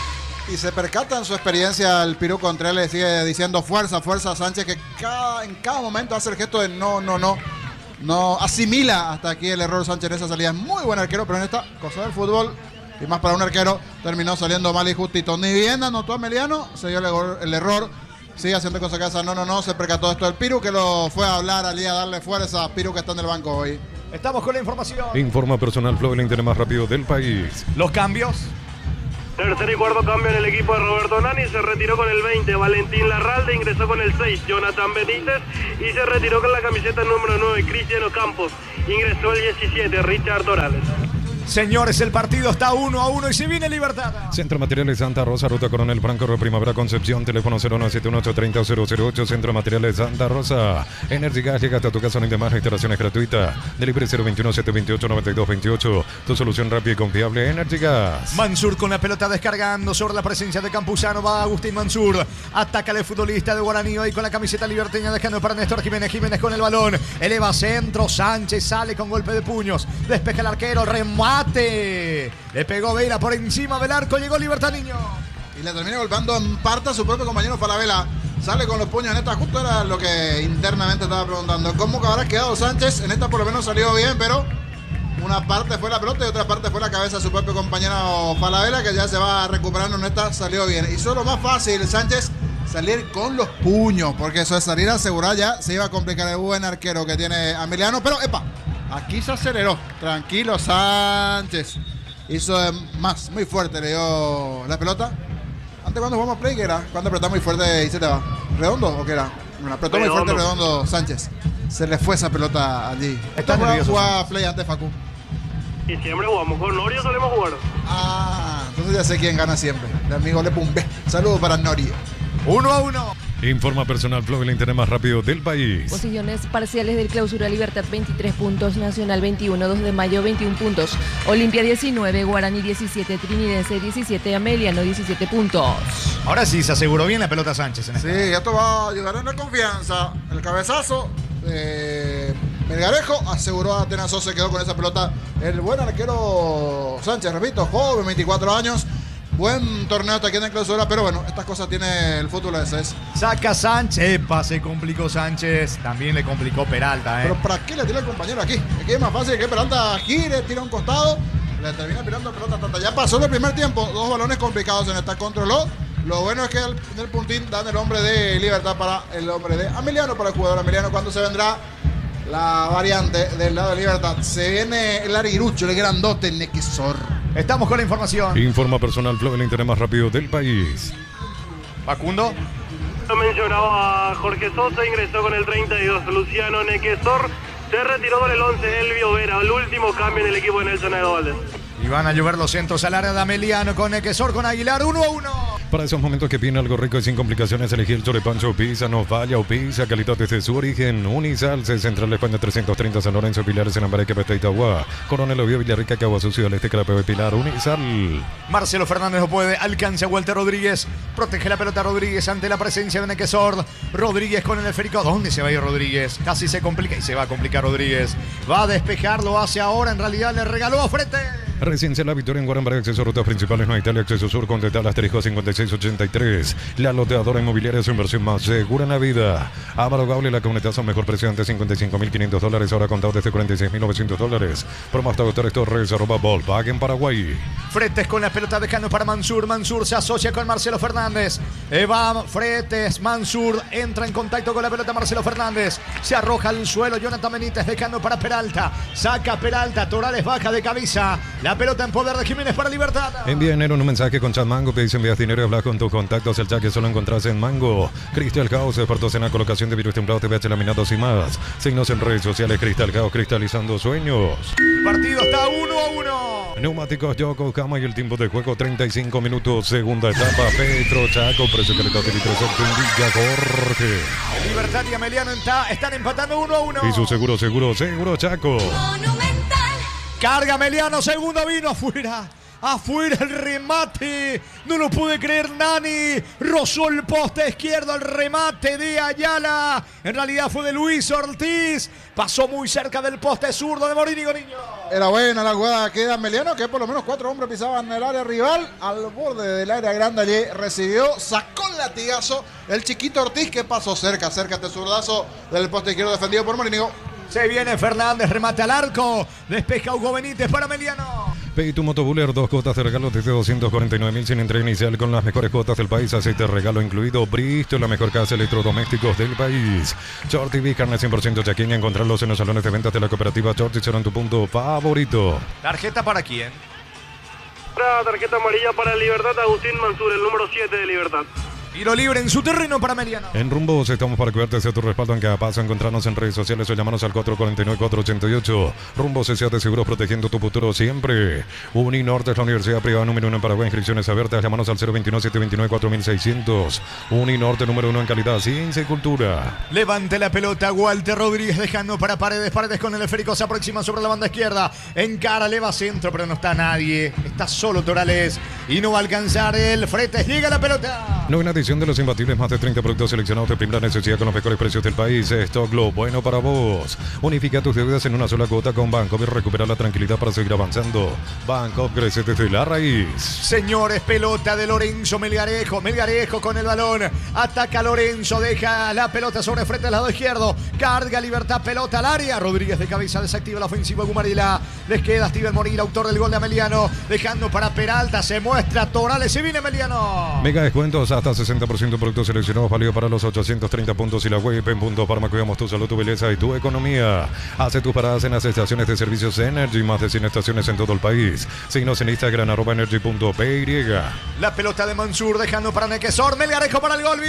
Y se percata en su experiencia el Piru Contreras, le sigue diciendo fuerza, fuerza a Sánchez, que cada, en cada momento hace el gesto de no, no, no. No asimila hasta aquí el error Sánchez en esa salida. Es muy buen arquero, pero en esta cosa del fútbol, y más para un arquero, terminó saliendo mal y justito. Ni bien anotó a Ameliano, se dio el, el error. Sigue haciendo cosa casa. No, no, no, se percató de esto del Piru, que lo fue a hablar allí a darle fuerza a Piru, que está en el banco hoy. Estamos con la información. Informa personal Flow, el internet más rápido del país. Los cambios. Tercer y cuarto cambio en el equipo de Roberto Nani. Se retiró con el veinte, Valentín Larralde. Ingresó con el seis, Jonathan Benítez. Y se retiró con la camiseta número nueve, Cristiano Campos. Ingresó el diecisiete, Richard Dorales. Señores, el partido está uno a uno y se viene Libertad. Centro Materiales Santa Rosa, Ruta Coronel Franco, Río Primavera, Concepción. Teléfono cero nueve siete uno ocho tres cero cero cero ocho. Centro Materiales Santa Rosa. Energy Gas llega hasta tu casa, no hay demás, instalaciones gratuitas. Delivery cero veintiuno, siete veintiocho, noventa y dos veintiocho. Tu solución rápida y confiable, Energy Gas. Mansur con la pelota descargando sobre la presencia de Campuzano. Va Agustín Mansur. Ataca el futbolista de Guaraní hoy con la camiseta liberteña, dejando para Néstor Jiménez. Jiménez con el balón. Eleva centro. Sánchez sale con golpe de puños. Despeja el arquero. Remate. Le pegó Vela por encima del arco. Llegó Libertad, niño. Y le termina golpeando en parte a su propio compañero Falabella. Sale con los puños en esta. Justo era lo que internamente estaba preguntando. ¿Cómo habrá quedado Sánchez? En esta por lo menos salió bien, pero una parte fue la pelota y otra parte fue la cabeza de su propio compañero Falabella, que ya se va recuperando. En esta salió bien. Y solo más fácil, Sánchez, salir con los puños, porque eso de salir a asegurar ya se iba a complicar el buen arquero que tiene Ameliano. Pero, epa, aquí se aceleró. Tranquilo, Sánchez. Hizo más, muy fuerte, le dio la pelota. Antes cuando jugamos play, ¿qué era? Cuando apretó muy fuerte y se te va. ¿Redondo o qué era? Bueno, apretó muy fuerte Redondo Sánchez. Se le fue esa pelota allí. Está nervioso. Jugaba play antes, Facu. Y siempre jugamos con Norio, solemos jugar. Ah, entonces ya sé quién gana siempre. El amigo Le Pumbe. Saludos para Norio. Uno a uno. Informa personal Flow, el internet más rápido del país. Posiciones parciales del Clausura: Libertad veintitrés puntos, Nacional veintiuno, dos de mayo veintiún puntos, Olimpia diecinueve, Guaraní diecisiete, Trinidense diecisiete, Ameliano diecisiete puntos. Ahora sí se aseguró bien la pelota Sánchez en Sí, esto va a ayudar en la confianza. El cabezazo de Melgarejo aseguró a Atenazo, se quedó con esa pelota. El buen arquero Sánchez, repito, joven, veinticuatro años. Buen torneo hasta aquí en la Clausura, pero bueno, estas cosas tiene el fútbol a veces. Saca Sánchez. Epa, se complicó Sánchez. También le complicó Peralta, ¿eh? Pero ¿para qué le tira el compañero aquí? Aquí es más fácil que Peralta gire, tira un costado. Le termina tirando pelota tanta. Ya pasó el primer tiempo. Dos balones complicados en esta. Controló. Lo bueno es que en el puntín dan el hombre de Libertad para el hombre de Ameliano, para el jugador Ameliano. Cuando se vendrá la variante del lado de Libertad. Se viene el Arirucho, el grandote Nequisor. Estamos con la información. Informa personal Flow, el internet más rápido del país. Facundo. Mencionaba a Jorge Sosa, ingresó con el treinta y dos, Luciano Nequesor. Se retiró con el once, Elvio Vera. El último cambio en el equipo de Nelson Edo Valdés. Y van a llover los centros al área de Ameliano con Nequesor, con Aguilar, uno a uno. Para esos momentos que piden algo rico y sin complicaciones, elegí el Chorepancho Pizza, no falla o pizza, calidad desde su origen. Unisal, Central España trescientos treinta, San Lorenzo, Pilares, en Ambareque, Pesta, Itagua. Coronel Oviedo, Villarrica, Cagua Sucio, del Este, Carapepe, Pilar, Unisal. Marcelo Fernández no puede, alcanza Walter Rodríguez, protege la pelota Rodríguez ante la presencia de Nequesor. Rodríguez con el esférico, ¿dónde se va a ir Rodríguez? Casi se complica y se va a complicar Rodríguez. Va a despejar, lo hace ahora, en realidad le regaló a frente. Recién la victoria en Guarambaré, acceso a rutas principales, no Italia, acceso sur, con tal asterisco cincuenta y seis ochenta y tres. La loteadora inmobiliaria, su inversión más segura en la vida. Álvaro Gable, la camionetazo mejor precio ante cincuenta y cinco mil quinientos dólares, ahora contado desde cuarenta y seis mil novecientos dólares. Promo hasta Doctores Torres, arroba Volkswagen Paraguay. Fretes con la pelota dejando para Mansur. Mansur se asocia con Marcelo Fernández. Eva Fretes, Mansur entra en contacto con la pelota Marcelo Fernández. Se arroja al suelo Jonathan Benítez dejando para Peralta. Saca Peralta, Torales baja de cabeza. La pelota en poder de Jiménez para Libertad. Envía enero un mensaje con Chat Mango. Te dice envías dinero y hablas con tus contactos. El chat que solo encontrás en Mango. Crystal Caos, expertos en la colocación de virus templados, T V H laminados y más. Signos en redes sociales. Crystal Caos, cristalizando sueños. El partido está uno a uno. Neumáticos Yokohama y el tiempo de juego treinta y cinco minutos. Segunda etapa. Petro Chaco, precio calidad de litros. Te indica Jorge. Libertad y Ameliano está, están empatando uno a uno. Y su seguro, seguro, seguro Chaco. Carga Ameliano, segundo vino afuera. Afuera el remate. No lo pude creer Nani. Rozó el poste izquierdo. El remate de Ayala. En realidad fue de Luis Ortiz. Pasó muy cerca del poste zurdo de Morini Goriño. Era buena la jugada que da Ameliano, que por lo menos cuatro hombres pisaban el área rival. Al borde del área grande allí recibió, sacó el latigazo. El chiquito Ortiz que pasó cerca, cerca este zurdazo del poste izquierdo defendido por Morínigo. Se viene Fernández, remate al arco. Despeja Hugo Benítez para Ameliano. Pay tu Motobuller, dos cuotas de regalo desde doscientos cuarenta y nueve mil sin entrega inicial con las mejores cuotas del país. Aceite regalo incluido. Bristol, la mejor casa de electrodomésticos del país. Short T V, carne cien por ciento chaqueña. Encontrarlos en los salones de ventas de la cooperativa Short y serán tu punto favorito. ¿Tarjeta para quién? Tarjeta amarilla para Libertad, Agustín Mansur, el número siete de Libertad. Tiro libre en su terreno para Ameliano. En Rumbos estamos para cuidarte de tu respaldo en cada paso. Encontrarnos en redes sociales o llamarnos al cuatro cuatro nueve, cuatro ocho ocho. Rumbos S A de Seguros, protegiendo tu futuro siempre. Uninorte es la universidad privada número uno en Paraguay. Inscripciones abiertas. Llamarnos al cero veintiuno, setecientos veintinueve, cuatro mil seiscientos. Uninorte número uno en calidad, ciencia y cultura. Levante la pelota Walter Rodríguez dejando para Paredes. Paredes con el esférico se aproxima sobre la banda izquierda. Encara, le va centro, pero no está nadie. Está solo Torales y no va a alcanzar el Fretes. Llega la pelota. Novena edición de los imbatibles, más de treinta productos seleccionados de primera necesidad con los mejores precios del país. Stock Globe, bueno para vos. Unifica tus deudas en una sola cuota con Bancopp y recupera la tranquilidad para seguir avanzando. Bancopp crece desde la raíz. Señores, pelota de Lorenzo Melgarejo. Melgarejo con el balón. Ataca Lorenzo, deja la pelota sobre frente al lado izquierdo. Carga Libertad, pelota al área. Rodríguez de cabeza desactiva la ofensiva Gumarila. Les queda Steven Morir, autor del gol de Ameliano. Dejando para Peralta, se muestra Torales y viene Ameliano. Mega descuentos hasta sesenta por ciento productos seleccionados, válido para los ochocientos treinta puntos y la web en Punto Parma. Cuidamos tu salud, tu belleza y tu economía. Hace tus paradas en las estaciones de servicios Energy, más de cien estaciones en todo el país. Síguenos en Instagram, arroba energy punto p y. La pelota de Mansur dejando para Nequesor. Melgarejo para el gol,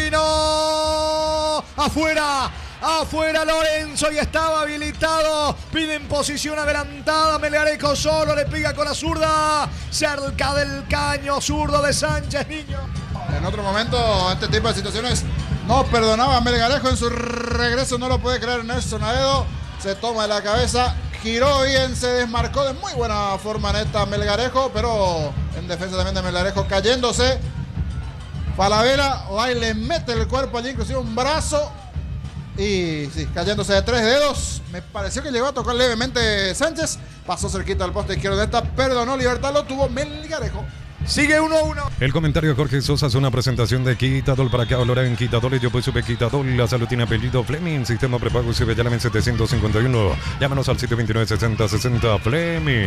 vino afuera. Afuera Lorenzo y estaba habilitado. Pide en posición adelantada. Melgarejo solo le pega con la zurda. Cerca del caño zurdo de Sánchez Niño. En otro momento, este tipo de situaciones no perdonaba a Melgarejo. En su regreso no lo puede creer Nelson Aedo. Se toma de la cabeza, giró bien, se desmarcó de muy buena forma en esta Melgarejo, pero en defensa también de Melgarejo cayéndose. Falabella va y le mete el cuerpo allí, inclusive un brazo. Y sí, cayéndose de tres dedos. Me pareció que llegó a tocar levemente Sánchez. Pasó cerquita al poste izquierdo de esta. Perdonó Libertad, lo tuvo Melgarejo. Sigue uno a uno. El comentario de Jorge Sosa es una presentación de Quitadol. Para que ahora en Quitadol, yo pues supe Quitadol. La salud tiene apellido Fleming. Sistema prepago y se ve ya en setecientos cincuenta y uno. Llámanos al siete veintinueve, sesenta sesenta Fleming.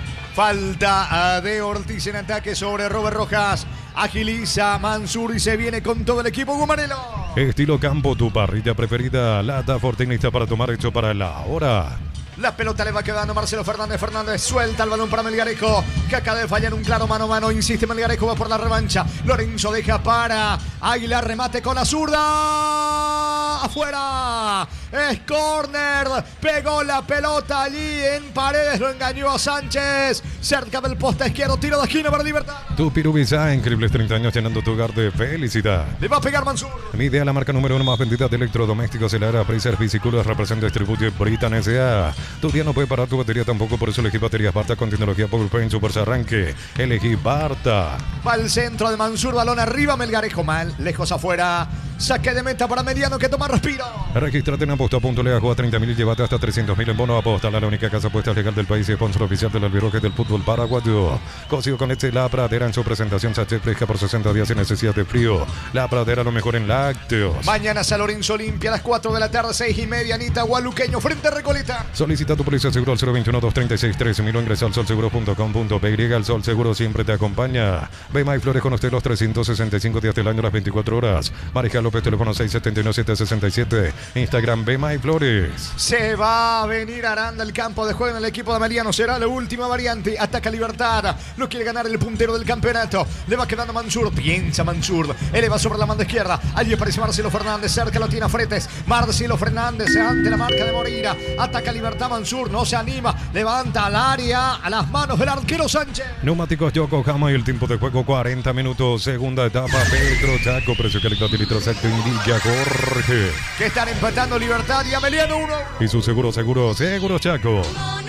Falta de Ortiz en ataque sobre Robert Rojas. Agiliza Mansur y se viene con todo el equipo Gumarelo. Estilo campo, tu parrilla preferida. Lata Fortinista para tomar, hecho para la hora. La pelota le va quedando Marcelo Fernández. Fernández suelta el balón para Melgarejo, que acaba de fallar un claro mano a mano. Insiste Melgarejo, va por la revancha. Lorenzo deja para Aguilar, remate con la zurda. Afuera. Es córner. Pegó la pelota allí en Paredes. Lo engañó a Sánchez. Cerca del poste izquierdo. Tiro de esquina para Libertad. Tu Pirubisa, increíbles treinta años llenando tu hogar de felicidad. Le va a pegar Mansur. Mi idea, la marca número uno más vendida de electrodomésticos en la era. Pracer Biciclutas representa y distribuye Britan S A. Tu día no puede parar tu batería tampoco, por eso elegí baterías Barta con tecnología Powertrain Super Arranque. Elegí Barta. Va al centro de Mansur, balón arriba, Melgarejo mal, lejos afuera. Saque de meta para Mediano que toma respiro. Regístrate en aposta punto le, juega treinta mil y llévate hasta trescientos mil en bono. Aposta, la única casa apuesta legal del país y sponsor oficial del albirroje del fútbol paraguayo. Cocido con leche La Pradera en su presentación sachet fresca por sesenta días sin necesidad de frío. La Pradera, lo mejor en lácteos. Mañana San Lorenzo Olimpia a las cuatro de la tarde, seis y media, Anita Gualuqueño frente a Recoleta. Solicita tu póliza seguro al cero veintiuno, doscientos treinta y seis, trece mil o ingresa al sol seguro punto com punto p y. El Sol Seguro siempre te acompaña. Bema y Flores con usted los trescientos sesenta y cinco días del año, las veinticuatro horas. Marija López, teléfono seis siete nueve, siete seis siete. Instagram Bema y Flores. Se va a venir Aranda al campo de juego en el equipo de Ameliano. Será la última variante. Ataca Libertad. Lo quiere ganar el puntero del campeonato. Le va quedando Mansur. Piensa Mansur. Eleva sobre la mano izquierda. Allí aparece Marcelo Fernández. Cerca lo tiene a Fretes. Marcelo Fernández ante la marca de Moreira. Ataca Libertad Mansur. No se anima. Levanta al área. A las manos del arquero Sánchez. Neumáticos Yokohama y el tiempo de juego cuarenta minutos. Segunda etapa. Pedro Chaco. Precio que el litro secto indica Jorge. Que están empatando Libertad y Ameliano uno. Y su seguro, seguro, seguro Chaco.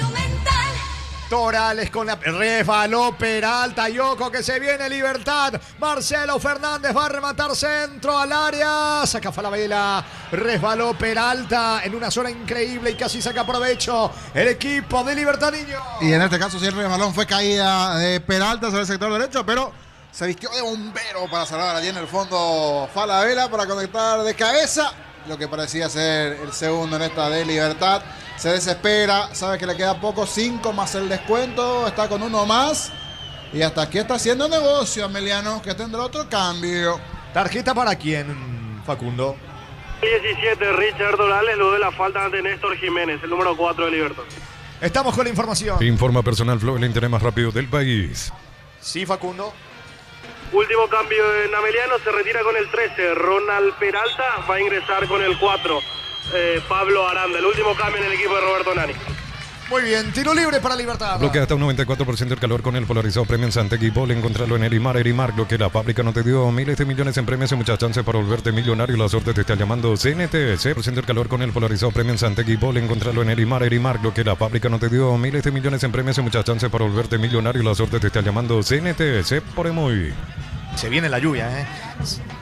Torales con la resbaló Peralta, Yoko que se viene Libertad. Marcelo Fernández va a rematar centro al área. Saca Falabella. Resbaló Peralta en una zona increíble y casi saca provecho el equipo de Libertad Niño. Y en este caso sí el resbalón fue caída de Peralta sobre el sector derecho, pero se vistió de bombero para salvar allí en el fondo Falabella para conectar de cabeza lo que parecía ser el segundo en esta de Libertad. Se desespera, sabe que le queda poco, cinco más el descuento, está con uno más. Y hasta aquí está haciendo negocio Ameliano, que tendrá otro cambio. ¿Tarjeta para quién, Facundo? diecisiete, Richard Dorales, luego de la falta ante Néstor Jiménez, el número cuatro de Libertad. Estamos con la información. Informa personal Flow, el interés más rápido del país. Sí, Facundo. Último cambio en Ameliano, se retira con el trece, Ronald Peralta, va a ingresar con el cuatro, eh, Pablo Aranda, el último cambio en el equipo de Roberto Nani. Muy bien, tiro libre para Libertad. Bloquea hasta un noventa y cuatro por ciento el calor con el polarizado premio en Santegui Bol. Encontrarlo en Erimar, Erimar, lo que la fábrica no te dio. Miles de millones en premios y muchas chances para volverte millonario. La suerte te está llamando C N T. cien por ciento el calor con el polarizado premio en Santegui Bol. Encontrarlo en Erimar, Erimar, lo que la fábrica no te dio. Miles de millones en premios y muchas chances para volverte millonario. La suerte te está llamando C N T. C por Emoy. Se viene la lluvia, ¿eh?